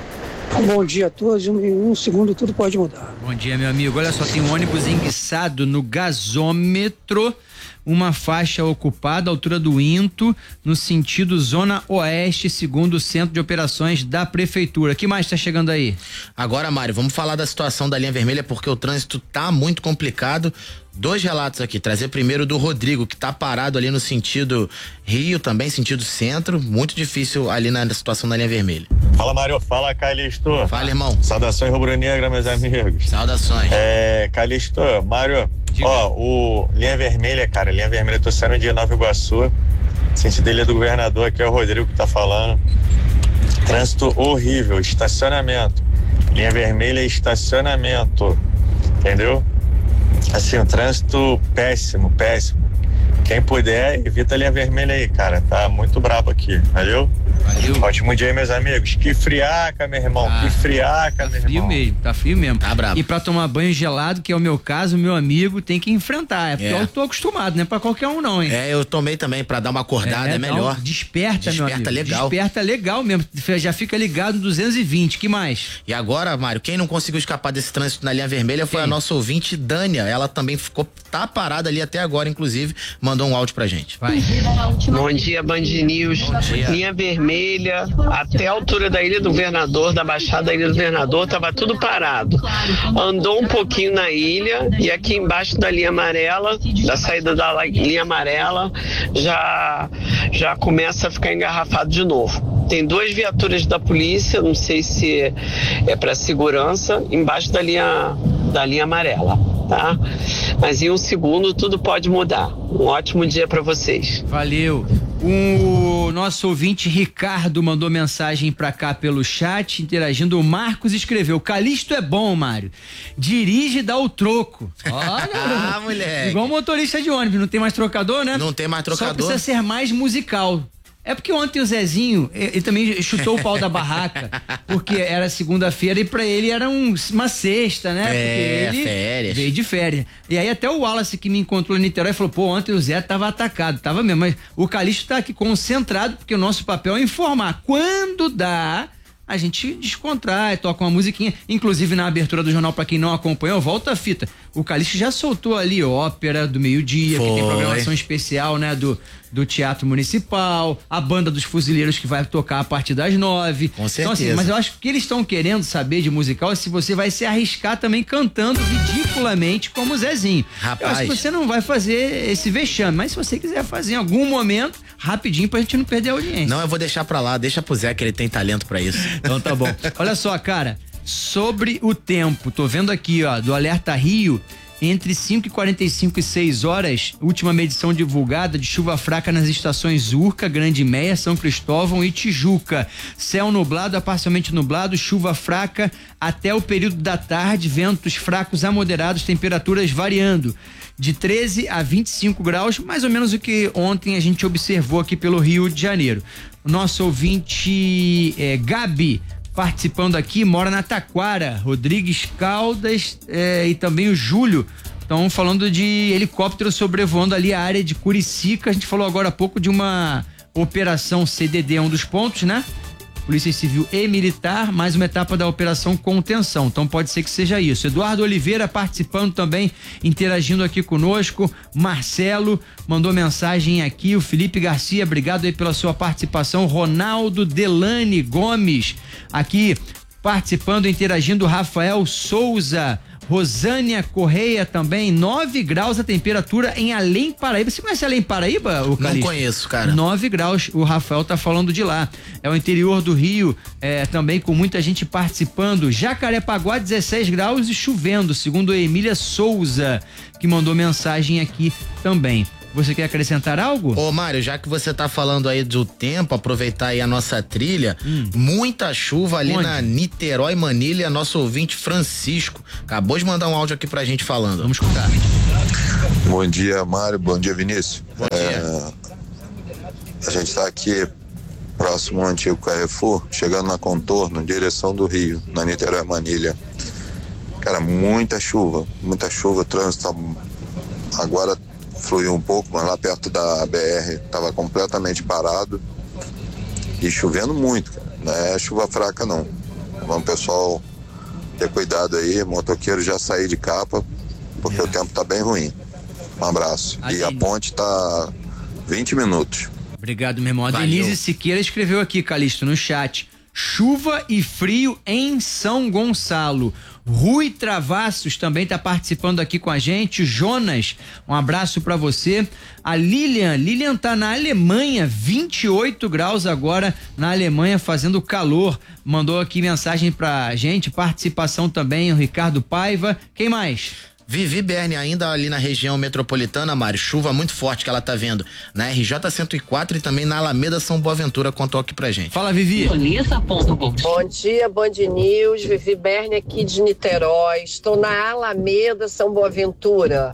Bom dia a todos, em um segundo tudo pode mudar. Bom dia, meu amigo. Olha só, tem um ônibus enguiçado no gasômetro, uma faixa ocupada à altura do Into, no sentido Zona Oeste, segundo o Centro de Operações da Prefeitura. O que mais está chegando aí? Agora, Mário, vamos falar da situação da linha vermelha, porque o trânsito tá muito complicado. Dois relatos aqui, trazer primeiro do Rodrigo, que tá parado ali no sentido Rio, também sentido centro, muito difícil ali na situação da linha vermelha. Fala, Mário. Fala, Calixto. Fala, irmão. Saudações rubro-negra, meus amigos. Saudações. É, Calixto, Mário, ó, o linha vermelha, cara, linha vermelha, eu tô saindo de Nova Iguaçu, sentido Ilha do Governador, aqui é o Rodrigo que tá falando. Trânsito horrível, estacionamento. Linha vermelha, estacionamento, entendeu? Assim, o trânsito péssimo, péssimo. Quem puder, evita a linha vermelha aí, cara. Tá muito brabo aqui. Valeu? Valeu. Ótimo dia aí, meus amigos. Que friaca, meu irmão. Ah, que friaca, tá meu frio irmão. mesmo, tá frio mesmo. Tá brabo. E pra tomar banho gelado, que é o meu caso, meu amigo, tem que enfrentar. É porque É. eu tô acostumado, não é pra qualquer um não, hein? É, eu tomei também pra dar uma acordada, é, é melhor. Não, desperta, meu amigo. Desperta legal. Desperta legal mesmo. Já fica ligado no duzentos e vinte. Que mais? E agora, Mário, quem não conseguiu escapar desse trânsito na linha vermelha foi Quem? a nossa ouvinte Dânia. Ela também ficou, tá parada ali até agora, inclusive, mandou um áudio pra gente. Vai. Bom dia, Band News. dia. Linha vermelha, até a altura da Ilha do Governador, da Baixada da Ilha do Governador, tava tudo parado. Andou um pouquinho na ilha e aqui embaixo da linha amarela, da saída da linha amarela, já, já começa a ficar engarrafado de novo. Tem duas viaturas da polícia, não sei se é para segurança, embaixo da linha, da linha amarela, tá? Mas em um segundo tudo pode mudar. Um ótimo dia para vocês. Valeu. O nosso ouvinte Ricardo mandou mensagem pra cá pelo chat, interagindo. O Marcos escreveu: Calixto é bom, Mário. Dirige e dá o troco. Olha, Ah, moleque. igual motorista de ônibus, não tem mais trocador, né? Não tem mais Só trocador. precisa ser mais musical. É porque ontem o Zezinho, ele também chutou o pau da barraca, porque era segunda-feira e pra ele era um, uma sexta, né? É, porque ele férias. veio de férias. E aí até o Wallace que me encontrou em Niterói falou, pô, ontem o Zé tava atacado, tava mesmo, mas o Calixto tá aqui concentrado, porque o nosso papel é informar. Quando dá, a gente descontrai, toca uma musiquinha, inclusive na abertura do jornal, pra quem não acompanhou, volta a fita. O Calixto já soltou ali ópera do meio-dia, que tem programação especial, né, do, do Teatro Municipal, a banda dos Fuzileiros que vai tocar a partir das nove. Com certeza. Então, assim, mas eu acho que o que eles estão querendo saber de musical é se você vai se arriscar também cantando ridiculamente como o Zezinho. Rapaz. Eu acho que você não vai fazer esse vexame, mas se você quiser fazer em algum momento, rapidinho, pra gente não perder a audiência. Não, eu vou deixar pra lá, deixa pro Zé que ele tem talento pra isso. Então tá bom. Olha só, cara, sobre o tempo, tô vendo aqui, ó, do Alerta Rio, entre cinco e quarenta e cinco e seis horas, última medição divulgada de chuva fraca nas estações Urca, Grande Meia, São Cristóvão e Tijuca. Céu nublado a parcialmente nublado, chuva fraca até o período da tarde, ventos fracos a moderados, temperaturas variando de treze a vinte e cinco graus, mais ou menos o que ontem a gente observou aqui pelo Rio de Janeiro. O nosso ouvinte é, Gabi, participando aqui, mora na Taquara, Rodrigues Caldas é, e também o Júlio estão falando de helicóptero sobrevoando ali a área de Curicica. A gente falou agora há pouco de uma operação C D D, um dos pontos, né? Polícia Civil e Militar, mais uma etapa da operação contenção. Então pode ser que seja isso. Eduardo Oliveira participando também, interagindo aqui conosco. Marcelo mandou mensagem aqui. O Felipe Garcia, obrigado aí pela sua participação. Ronaldo Delane Gomes aqui participando, interagindo. Rafael Souza. Rosânia Correia também, nove graus a temperatura em Além Paraíba. Você conhece Além Paraíba, o Calixto? Não conheço, cara. nove graus, o Rafael tá falando de lá. É o interior do Rio, é, também com muita gente participando. Jacarepaguá, dezesseis graus e chovendo, segundo a Emília Souza, que mandou mensagem aqui também. Você quer acrescentar algo? Ô, Mário, já que você tá falando aí do tempo, aproveitar aí a nossa trilha, hum. muita chuva ali Onde? na Niterói, Manilha, nosso ouvinte Francisco acabou de mandar um áudio aqui pra gente falando. Vamos escutar. Bom dia, Mário, bom dia, Vinícius. Bom dia. É, a gente tá aqui próximo ao antigo Carrefour, chegando na Contorno, direção do Rio, na Niterói, Manilha. Cara, muita chuva, muita chuva, o trânsito tá agora fluiu um pouco, mas lá perto da B R estava completamente parado e chovendo muito, cara. Não é chuva fraca não. Vamos, pessoal, ter cuidado aí, motoqueiro já sair de capa, porque é. o tempo tá bem ruim. Um abraço. A e Denise. A ponte tá vinte minutos. Obrigado, meu irmão. A Denise Siqueira escreveu aqui, Calixto, no chat: chuva e frio em São Gonçalo. Rui Travassos também está participando aqui com a gente. Jonas, um abraço para você. A Lilian, Lilian tá na Alemanha, vinte e oito graus agora na Alemanha, fazendo calor. Mandou aqui mensagem pra gente, participação também, o Ricardo Paiva. Quem mais? Vivi Berni, ainda ali na região metropolitana, Mário, chuva muito forte que ela tá vendo na R J cento e quatro e também na Alameda São Boaventura, contou aqui pra gente. Fala, Vivi. Bom dia, Band News, Vivi Berni aqui de Niterói, estou na Alameda São Boaventura,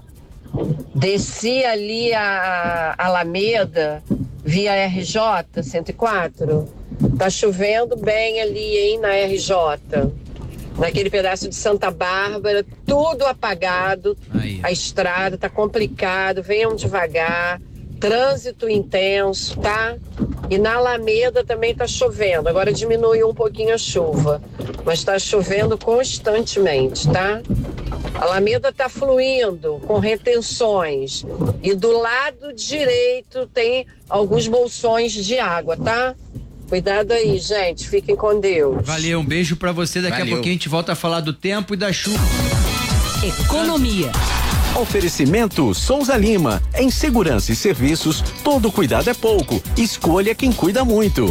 desci ali a Alameda via R J cento e quatro, tá chovendo bem ali, hein, na R J. Naquele pedaço de Santa Bárbara, tudo apagado, aí. A estrada tá complicado, venham devagar, trânsito intenso, tá? E na Alameda também tá chovendo, agora diminuiu um pouquinho a chuva, mas tá chovendo constantemente, tá? A Alameda tá fluindo com retenções e do lado direito tem alguns bolsões de água, tá? Cuidado aí, gente. Fiquem com Deus. Valeu, um beijo pra você. Daqui Valeu. a pouquinho a gente volta a falar do tempo e da chuva. Economia. Oferecimento Souza Lima. Em segurança e serviços, todo cuidado é pouco. Escolha quem cuida muito.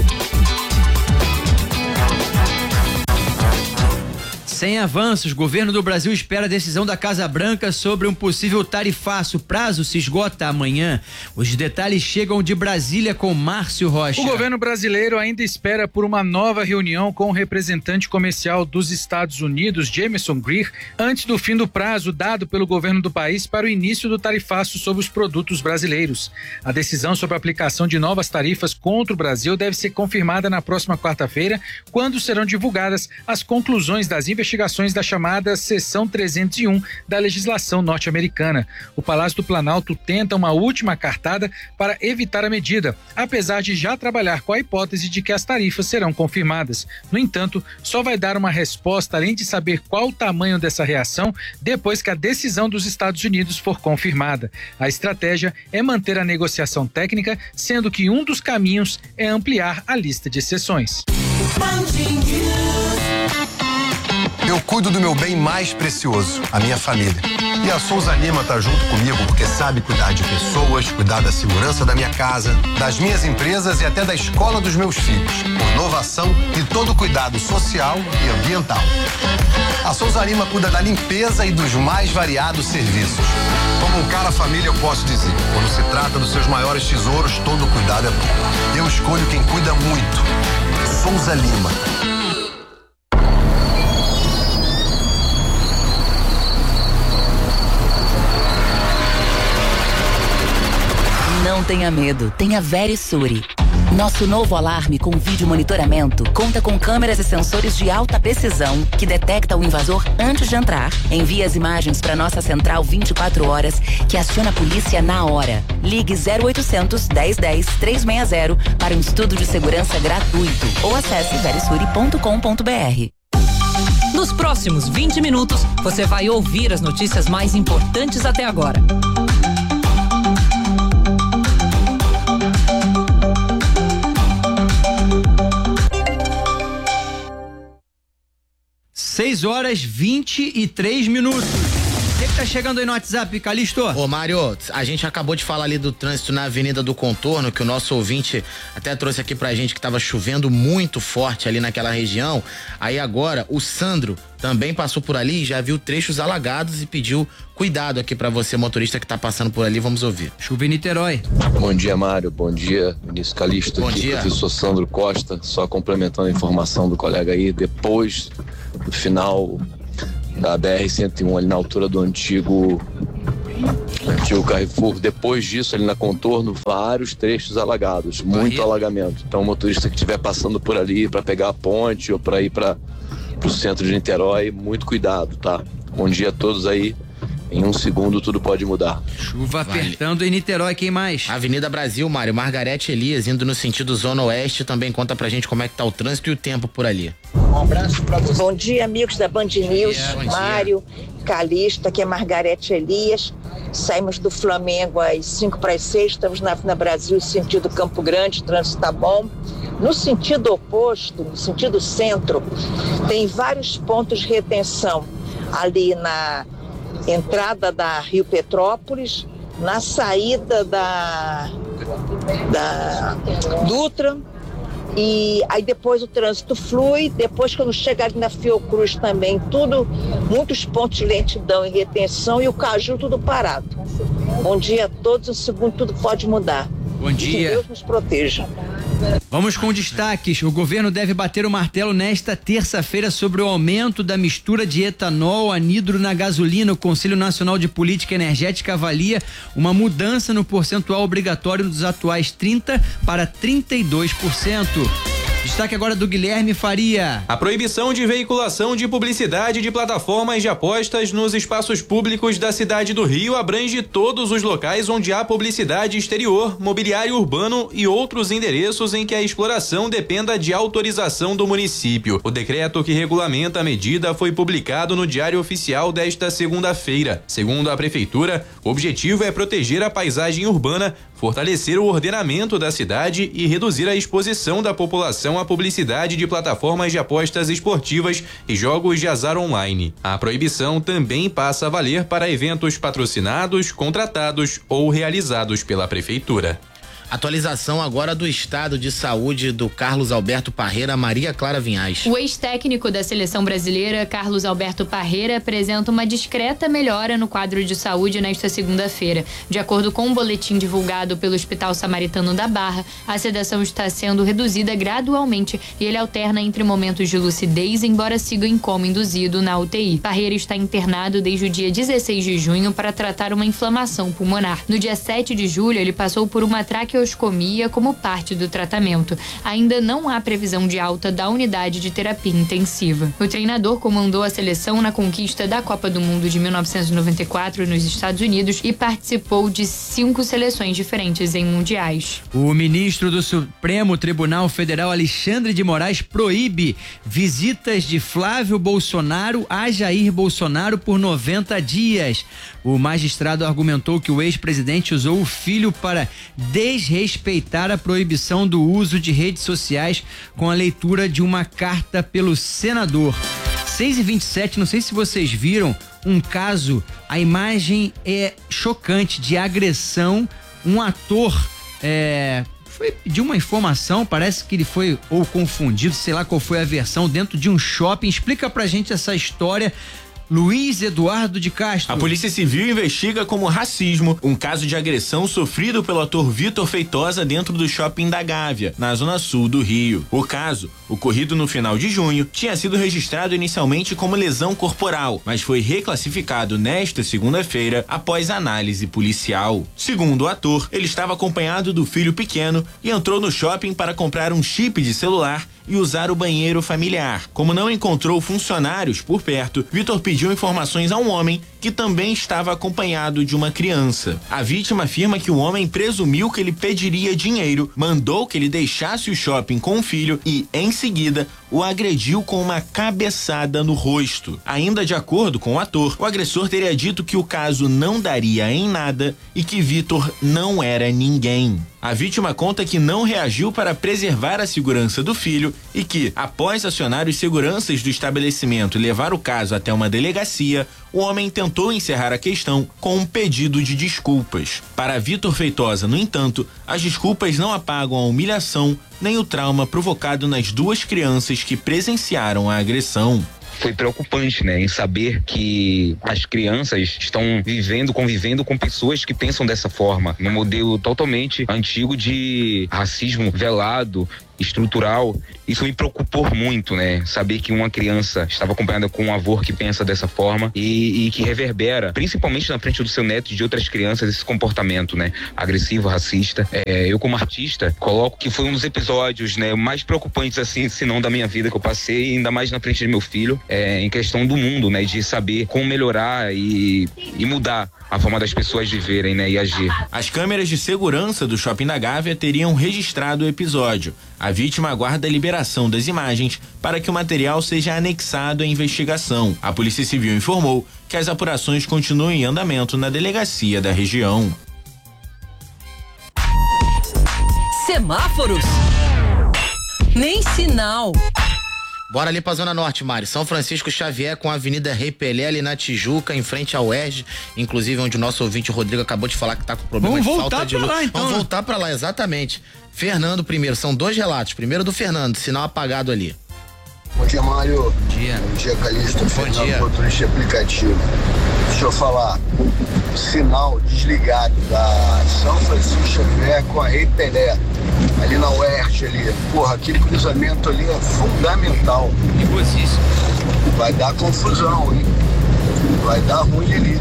Sem avanços, governo do Brasil espera a decisão da Casa Branca sobre um possível tarifaço. O prazo se esgota amanhã. Os detalhes chegam de Brasília com Márcio Rocha. O governo brasileiro ainda espera por uma nova reunião com o representante comercial dos Estados Unidos, Jameson Greer, antes do fim do prazo dado pelo governo do país para o início do tarifaço sobre os produtos brasileiros. A decisão sobre a aplicação de novas tarifas contra o Brasil deve ser confirmada na próxima quarta-feira, quando serão divulgadas as conclusões das investigações investigações da chamada Seção trezentos e um da legislação norte-americana. O Palácio do Planalto tenta uma última cartada para evitar a medida, apesar de já trabalhar com a hipótese de que as tarifas serão confirmadas. No entanto, só vai dar uma resposta além de saber qual o tamanho dessa reação depois que a decisão dos Estados Unidos for confirmada. A estratégia é manter a negociação técnica, sendo que um dos caminhos é ampliar a lista de exceções. Eu cuido do meu bem mais precioso, a minha família. E a Souza Lima tá junto comigo porque sabe cuidar de pessoas, cuidar da segurança da minha casa, das minhas empresas e até da escola dos meus filhos. Com inovação e todo cuidado social e ambiental. A Souza Lima cuida da limpeza e dos mais variados serviços. Como um cara família, eu posso dizer, quando se trata dos seus maiores tesouros, todo cuidado é bom. Eu escolho quem cuida muito. Souza Lima. Não tenha medo, tenha Verisure. Nosso novo alarme com vídeo monitoramento conta com câmeras e sensores de alta precisão que detecta o invasor antes de entrar. Envia as imagens para nossa central vinte e quatro horas, que aciona a polícia na hora. Ligue zero oitocentos, dez dez, trezentos e sessenta para um estudo de segurança gratuito ou acesse verisure ponto com ponto br. Nos próximos vinte minutos, você vai ouvir as notícias mais importantes até agora. seis horas vinte e três minutos. O que tá chegando aí no WhatsApp, Calixto? Ô, Mário, a gente acabou de falar ali do trânsito na Avenida do Contorno, que o nosso ouvinte até trouxe aqui pra gente que tava chovendo muito forte ali naquela região. Aí agora o Sandro também passou por ali e já viu trechos alagados e pediu cuidado aqui pra você, motorista que tá passando por ali. Vamos ouvir. Chuva em Niterói. Bom dia, Mário. Bom dia, ministro Calixto. Bom aqui, dia. Professor Sandro Costa, só complementando a informação do colega aí, depois do final da B R cento e um, ali na altura do antigo antigo Carrefour, depois disso ali na Contorno, vários trechos alagados, muito alagamento. Então o motorista que estiver passando por ali para pegar a ponte ou para ir para o centro de Niterói, muito cuidado, tá? Bom dia a todos aí. Em um segundo tudo pode mudar. Chuva apertando em Niterói, quem mais? Avenida Brasil, Mário, Margarete Elias, indo no sentido Zona Oeste, também conta pra gente como é que tá o trânsito e o tempo por ali. Um abraço pra você. Bom dia, amigos da Band News, Bom dia. Mário, Calixto, aqui é Margarete Elias. Saímos do Flamengo às cinco para as seis, estamos na Avenida Brasil, sentido Campo Grande, o trânsito tá bom. No sentido oposto, no sentido centro, tem vários pontos de retenção ali na entrada da Rio Petrópolis, na saída da, da Dutra, e aí depois o trânsito flui, depois quando chega ali na Fiocruz também, tudo, muitos pontos de lentidão e retenção e o Caju tudo parado. Bom dia a todos, um segundo tudo pode mudar. Bom dia. Que Deus nos proteja. Vamos com destaques. O governo deve bater o martelo nesta terça-feira sobre o aumento da mistura de etanol anidro na gasolina. O Conselho Nacional de Política Energética avalia uma mudança no percentual obrigatório dos atuais trinta para trinta e dois por cento. Destaque agora do Guilherme Faria. A proibição de veiculação de publicidade de plataformas de apostas nos espaços públicos da cidade do Rio abrange todos os locais onde há publicidade exterior, mobiliário urbano e outros endereços em que a exploração dependa de autorização do município. O decreto que regulamenta a medida foi publicado no Diário Oficial desta segunda-feira. Segundo a prefeitura, o objetivo é proteger a paisagem urbana, fortalecer o ordenamento da cidade e reduzir a exposição da população à publicidade de plataformas de apostas esportivas e jogos de azar online. A proibição também passa a valer para eventos patrocinados, contratados ou realizados pela prefeitura. Atualização agora do estado de saúde do Carlos Alberto Parreira, Maria Clara Vinhais. O ex-técnico da seleção brasileira, Carlos Alberto Parreira, apresenta uma discreta melhora no quadro de saúde nesta segunda-feira. De acordo com um boletim divulgado pelo Hospital Samaritano da Barra, a sedação está sendo reduzida gradualmente e ele alterna entre momentos de lucidez, embora siga em coma induzido na U T I. Parreira está internado desde o dia dezesseis de junho para tratar uma inflamação pulmonar. No dia sete de julho, ele passou por uma traqueostomia como parte do tratamento. Ainda não há previsão de alta da unidade de terapia intensiva. O treinador comandou a seleção na conquista da Copa do Mundo de mil novecentos e noventa e quatro nos Estados Unidos e participou de cinco seleções diferentes em mundiais. O ministro do Supremo Tribunal Federal, Alexandre de Moraes, proíbe visitas de Flávio Bolsonaro a Jair Bolsonaro por noventa dias. O magistrado argumentou que o ex-presidente usou o filho para desrespeitar a proibição do uso de redes sociais com a leitura de uma carta pelo senador. seis e vinte e sete, não sei se vocês viram um caso, a imagem é chocante de agressão, um ator é, foi pedir uma informação, parece que ele foi ou confundido, sei lá qual foi a versão, dentro de um shopping. Explica pra gente essa história, Luiz Eduardo de Castro. A Polícia Civil investiga como racismo um caso de agressão sofrido pelo ator Vitor Feitosa dentro do shopping da Gávea, na zona sul do Rio. O caso, ocorrido no final de junho, tinha sido registrado inicialmente como lesão corporal, mas foi reclassificado nesta segunda-feira após análise policial. Segundo o ator, ele estava acompanhado do filho pequeno e entrou no shopping para comprar um chip de celular e usar o banheiro familiar. Como não encontrou funcionários por perto, Vitor pediu informações a um homem que também estava acompanhado de uma criança. A vítima afirma que o homem presumiu que ele pediria dinheiro, mandou que ele deixasse o shopping com o filho e, em seguida, o agrediu com uma cabeçada no rosto. Ainda de acordo com o ator, o agressor teria dito que o caso não daria em nada e que Vitor não era ninguém. A vítima conta que não reagiu para preservar a segurança do filho e que, após acionar os seguranças do estabelecimento e levar o caso até uma delegacia, o homem tentou encerrar a questão com um pedido de desculpas. Para Vitor Feitosa, no entanto, as desculpas não apagam a humilhação nem o trauma provocado nas duas crianças que presenciaram a agressão. Foi preocupante, né, em saber que as crianças estão vivendo, convivendo com pessoas que pensam dessa forma, num modelo totalmente antigo de racismo velado, estrutural. Isso me preocupou muito, né? Saber que uma criança estava acompanhada com um avô que pensa dessa forma e, e que reverbera, principalmente na frente do seu neto e de outras crianças, esse comportamento, né? Agressivo, racista. É, eu, como artista, coloco que foi um dos episódios, né, mais preocupantes, assim, se não da minha vida que eu passei, ainda mais na frente do meu filho, é, em questão do mundo, né? De saber como melhorar e, e mudar a forma das pessoas viverem, né, e agir. As câmeras de segurança do Shopping da Gávea teriam registrado o episódio. A vítima aguarda a liberação das imagens para que o material seja anexado à investigação. A Polícia Civil informou que as apurações continuam em andamento na delegacia da região. Semáforos? Nem sinal. Bora ali pra Zona Norte, Mari. São Francisco Xavier com a Avenida Rei Pelé ali na Tijuca, em frente ao U E R J, inclusive onde o nosso ouvinte Rodrigo acabou de falar que tá com problema Vamos de voltar falta de pra luz. lá, então, Vamos né? voltar pra lá, exatamente. Fernando primeiro, são dois relatos. Primeiro do Fernando, sinal apagado ali. Bom dia, Mário. Bom dia. Bom dia, Calixto. Bom Fernando, dia. motorista aplicativo. Deixa eu falar. O sinal desligado da São Francisco Xavier com a Rei Pelé, ali na U E R J ali. Porra, aquele cruzamento ali é fundamental. Perigosíssimo. Vai dar confusão, hein? Vai dar ruim ali.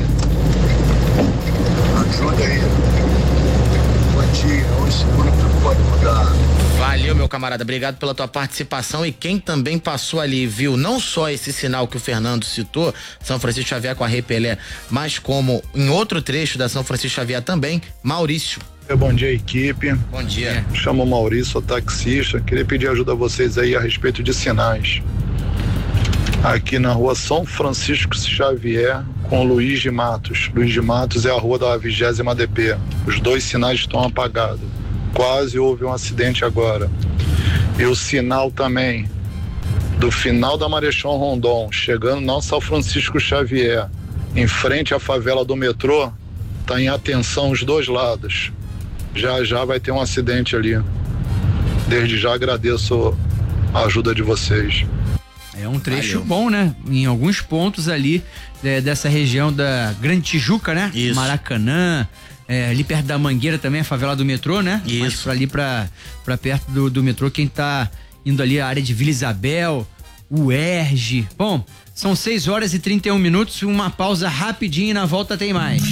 Ajuda aí. Bom dia. Hoje seguro tudo pode mudar. Valeu, meu camarada, obrigado pela tua participação. E quem também passou ali, viu, não só esse sinal que o Fernando citou, São Francisco Xavier com a Rei Pelé, mas como em outro trecho da São Francisco Xavier também, Maurício. Bom dia, equipe. Bom dia. Me chamo Maurício, sou taxista. Queria pedir ajuda a vocês aí a respeito de sinais. Aqui na rua São Francisco Xavier com Luiz de Matos. Luiz de Matos é a rua da vigésima D P. Os dois sinais estão apagados. Quase houve um acidente agora. E o sinal também do final da Marechal Rondon, chegando na São Francisco Xavier, em frente à favela do metrô, tá em atenção os dois lados. Já já vai ter um acidente ali. Desde já agradeço a ajuda de vocês. É um trecho Valeu. bom, né? Em alguns pontos ali é, dessa região da Grande Tijuca, né? Isso. Maracanã, é, ali perto da Mangueira também, a favela do metrô, né? Isso. Mas pra ali pra, pra perto do, do metrô, quem tá indo ali a área de Vila Isabel, U E R J. Bom, são seis horas e trinta e um minutos, uma pausa rapidinho e na volta tem mais.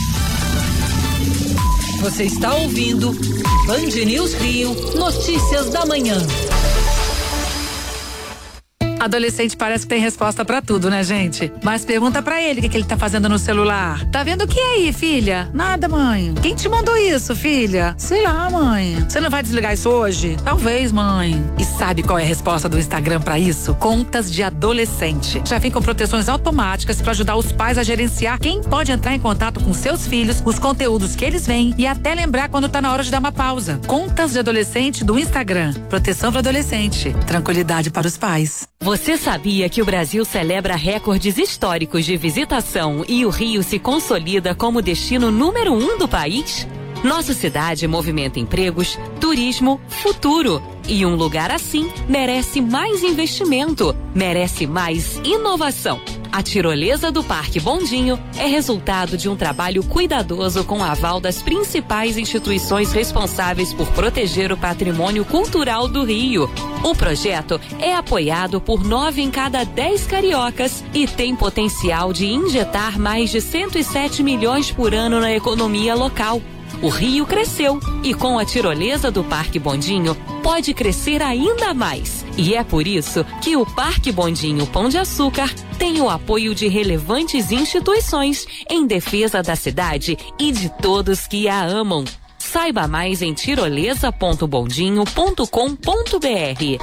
Você está ouvindo Band News Rio, notícias da manhã. Adolescente parece que tem resposta pra tudo, né, gente? Mas pergunta pra ele o que, que ele tá fazendo no celular. Tá vendo o que aí, filha? Nada, mãe. Quem te mandou isso, filha? Sei lá, mãe. Você não vai desligar isso hoje? Talvez, mãe. E sabe qual é a resposta do Instagram pra isso? Contas de adolescente. Já vem com proteções automáticas pra ajudar os pais a gerenciar quem pode entrar em contato com seus filhos, os conteúdos que eles veem e até lembrar quando tá na hora de dar uma pausa. Contas de adolescente do Instagram. Proteção para adolescente. Tranquilidade para os pais. Você sabia que o Brasil celebra recordes históricos de visitação e o Rio se consolida como destino número um do país? Nossa cidade movimenta empregos, turismo, futuro. E um lugar assim merece mais investimento, merece mais inovação. A tirolesa do Parque Bondinho é resultado de um trabalho cuidadoso com aval das principais instituições responsáveis por proteger o patrimônio cultural do Rio. O projeto é apoiado por nove em cada dez cariocas e tem potencial de injetar mais de cento e sete milhões por ano na economia local. O Rio cresceu e com a tirolesa do Parque Bondinho pode crescer ainda mais. E é por isso que o Parque Bondinho Pão de Açúcar tem o apoio de relevantes instituições em defesa da cidade e de todos que a amam. Saiba mais em tirolesa ponto bondinho ponto com ponto br.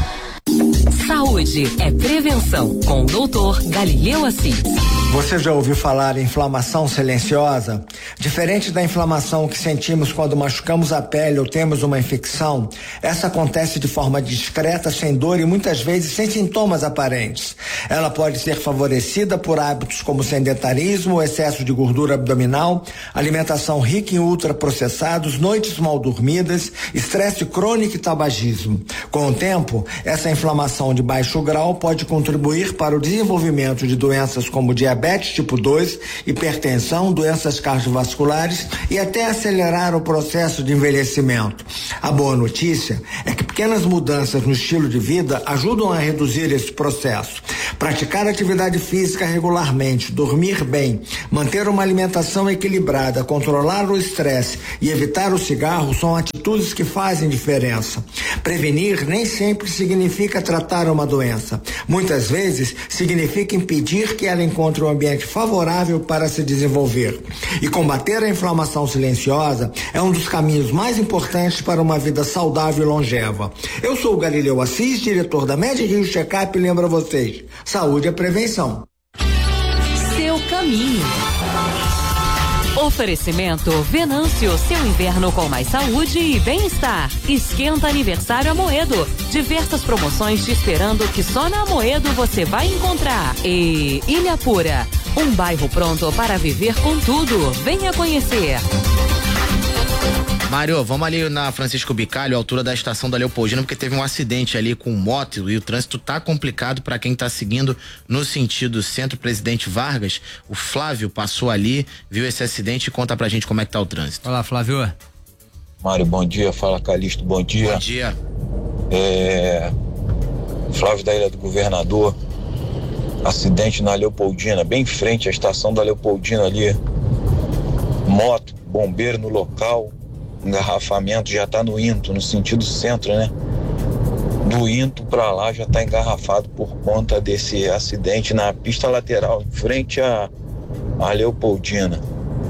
Saúde é prevenção, com o doutor Galileu Assis. Você já ouviu falar em inflamação silenciosa? Diferente da inflamação que sentimos quando machucamos a pele ou temos uma infecção, essa acontece de forma discreta, sem dor e muitas vezes sem sintomas aparentes. Ela pode ser favorecida por hábitos como sedentarismo, excesso de gordura abdominal, alimentação rica em ultraprocessados, noites mal dormidas, estresse crônico e tabagismo. Com o tempo, essa inflamação de baixo grau pode contribuir para o desenvolvimento de doenças como diabetes tipo dois, hipertensão, doenças cardiovasculares e até acelerar o processo de envelhecimento. A boa notícia é que pequenas mudanças no estilo de vida ajudam a reduzir esse processo. Praticar atividade física regularmente, dormir bem, manter uma alimentação equilibrada, controlar o estresse e evitar o cigarro são atitudes que fazem diferença. Prevenir nem sempre significa tratar uma doença. Muitas vezes significa impedir que ela encontre um ambiente favorável para se desenvolver. E combater a inflamação silenciosa é um dos caminhos mais importantes para uma vida saudável e longeva. Eu sou o Galileu Assis, diretor da Med Rio Checkup, e lembro a vocês, saúde é prevenção. Seu caminho. Oferecimento Venâncio, seu inverno com mais saúde e bem-estar. Esquenta aniversário Amoedo. Diversas promoções te esperando que só na Amoedo você vai encontrar. E Ilha Pura, um bairro pronto para viver com tudo. Venha conhecer. Mário, vamos ali na Francisco Bicalho, altura da estação da Leopoldina, porque teve um acidente ali com moto e o trânsito tá complicado para quem tá seguindo no sentido Centro Presidente Vargas. O Flávio passou ali, viu esse acidente e conta pra gente como é que tá o trânsito. Olá, Flávio. Mário, bom dia. Fala, Calixto, bom dia. Bom dia. É... Flávio da Ilha do Governador, acidente na Leopoldina, bem em frente à estação da Leopoldina ali. Moto, bombeiro no local. Engarrafamento já tá no Into, no sentido centro, né? Do Into pra lá já tá engarrafado por conta desse acidente na pista lateral, em frente à, à Leopoldina.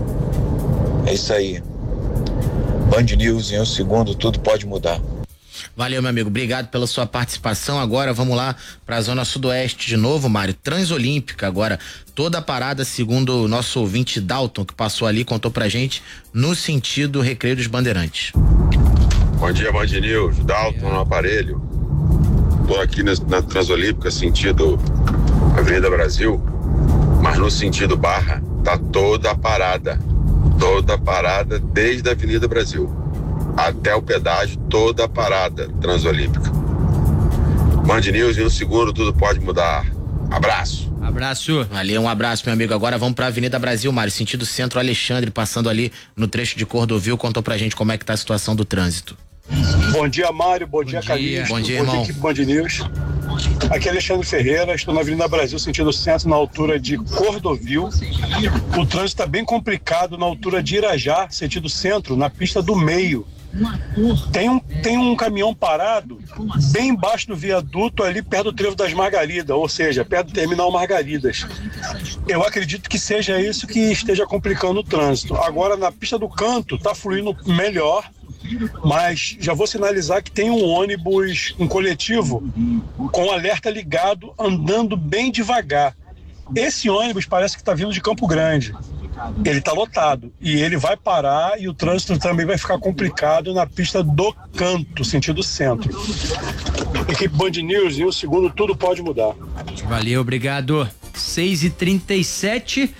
É isso aí. Band News em um segundo, tudo pode mudar. Valeu, meu amigo, obrigado pela sua participação. Agora vamos lá para a zona sudoeste de novo, Mário. Transolímpica agora, toda a parada, segundo o nosso ouvinte Dalton, que passou ali, contou pra gente, no sentido Recreio dos Bandeirantes. Bom dia, Band News, Dalton no aparelho. Tô aqui na, na Transolímpica, sentido Avenida Brasil, mas no sentido Barra, tá toda a parada, toda a parada desde a Avenida Brasil até o pedágio, toda a parada Transolímpica. Band News e no segundo tudo pode mudar. Abraço. Abraço. Valeu, um abraço, meu amigo. Agora vamos pra Avenida Brasil, Mário, sentido Centro Alexandre, passando ali no trecho de Cordovil, contou pra gente como é que tá a situação do trânsito. Bom dia, Mário, bom, bom dia, Calixto. Bom dia, irmão. Bom dia, Band News. Aqui é Alexandre Ferreira, estou na Avenida Brasil, sentido centro, na altura de Cordovil. O trânsito está bem complicado na altura de Irajá, sentido centro, na pista do meio. Tem um, tem um caminhão parado bem embaixo do viaduto, ali perto do Trevo das Margaridas, ou seja, perto do terminal Margaridas. Eu acredito que seja isso que esteja complicando o trânsito. Agora, na pista do canto, está fluindo melhor, mas já vou sinalizar que tem um ônibus, um coletivo, com alerta ligado, andando bem devagar. Esse ônibus parece que está vindo de Campo Grande. ele está lotado e ele vai parar e o trânsito também vai ficar complicado na pista do Canto, sentido centro. Equipe Band News, em um segundo tudo pode mudar. Valeu, obrigado. seis e trinta e sete.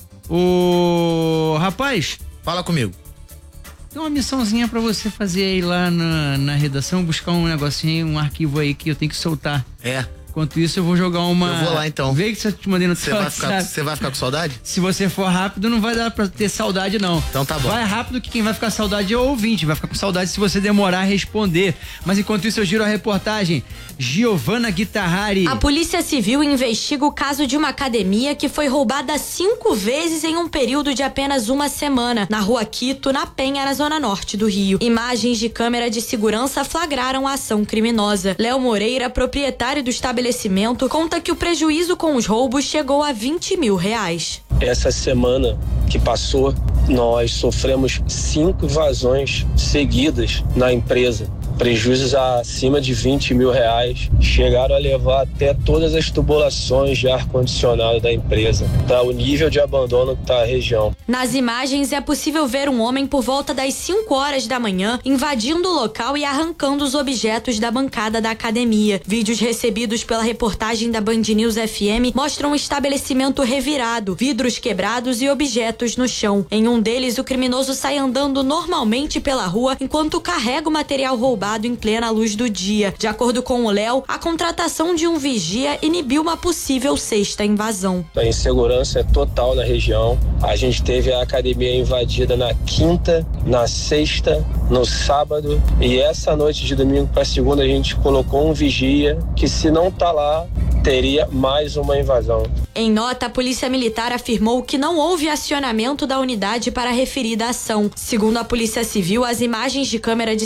Ô, rapaz. Fala comigo. Tem uma missãozinha pra você fazer aí lá na, na redação, buscar um negocinho, um arquivo aí que eu tenho que soltar. É. Enquanto isso, eu vou jogar uma. Eu vou lá então. Vê que você te mandei no Você vai, ficar, você vai ficar com saudade? Se você for rápido, não vai dar pra ter saudade, não. Então tá bom. Vai rápido que quem vai ficar saudade é o ouvinte. Vai ficar com saudade se você demorar a responder. Mas enquanto isso, eu giro a reportagem. Giovana Guitarrari. A Polícia Civil investiga o caso de uma academia que foi roubada cinco vezes em um período de apenas uma semana, na Rua Quito, na Penha, na zona norte do Rio. Imagens de câmera de segurança flagraram a ação criminosa. Léo Moreira, proprietário do estabelecimento, conta que o prejuízo com os roubos chegou a vinte mil reais. Essa semana que passou, nós sofremos cinco invasões seguidas na empresa. Prejuízos acima de vinte mil reais, chegaram a levar até todas as tubulações de ar-condicionado da empresa, para o nível de abandono que está a região. Nas imagens é possível ver um homem por volta das cinco horas da manhã invadindo o local e arrancando os objetos da bancada da academia. Vídeos recebidos pela reportagem da Band News F M mostram um estabelecimento revirado, vidros quebrados e objetos no chão. Em um deles, o criminoso sai andando normalmente pela rua enquanto carrega o material roubado em plena luz do dia. De acordo com o Léo, a contratação de um vigia inibiu uma possível sexta invasão. A insegurança é total na região. A gente teve a academia invadida na quinta, na sexta, no sábado e essa noite de domingo para segunda a gente colocou um vigia que, se não tá lá, teria mais uma invasão. Em nota, a Polícia Militar afirmou que não houve acionamento da unidade para a referida ação. Segundo a Polícia Civil, as imagens de câmera de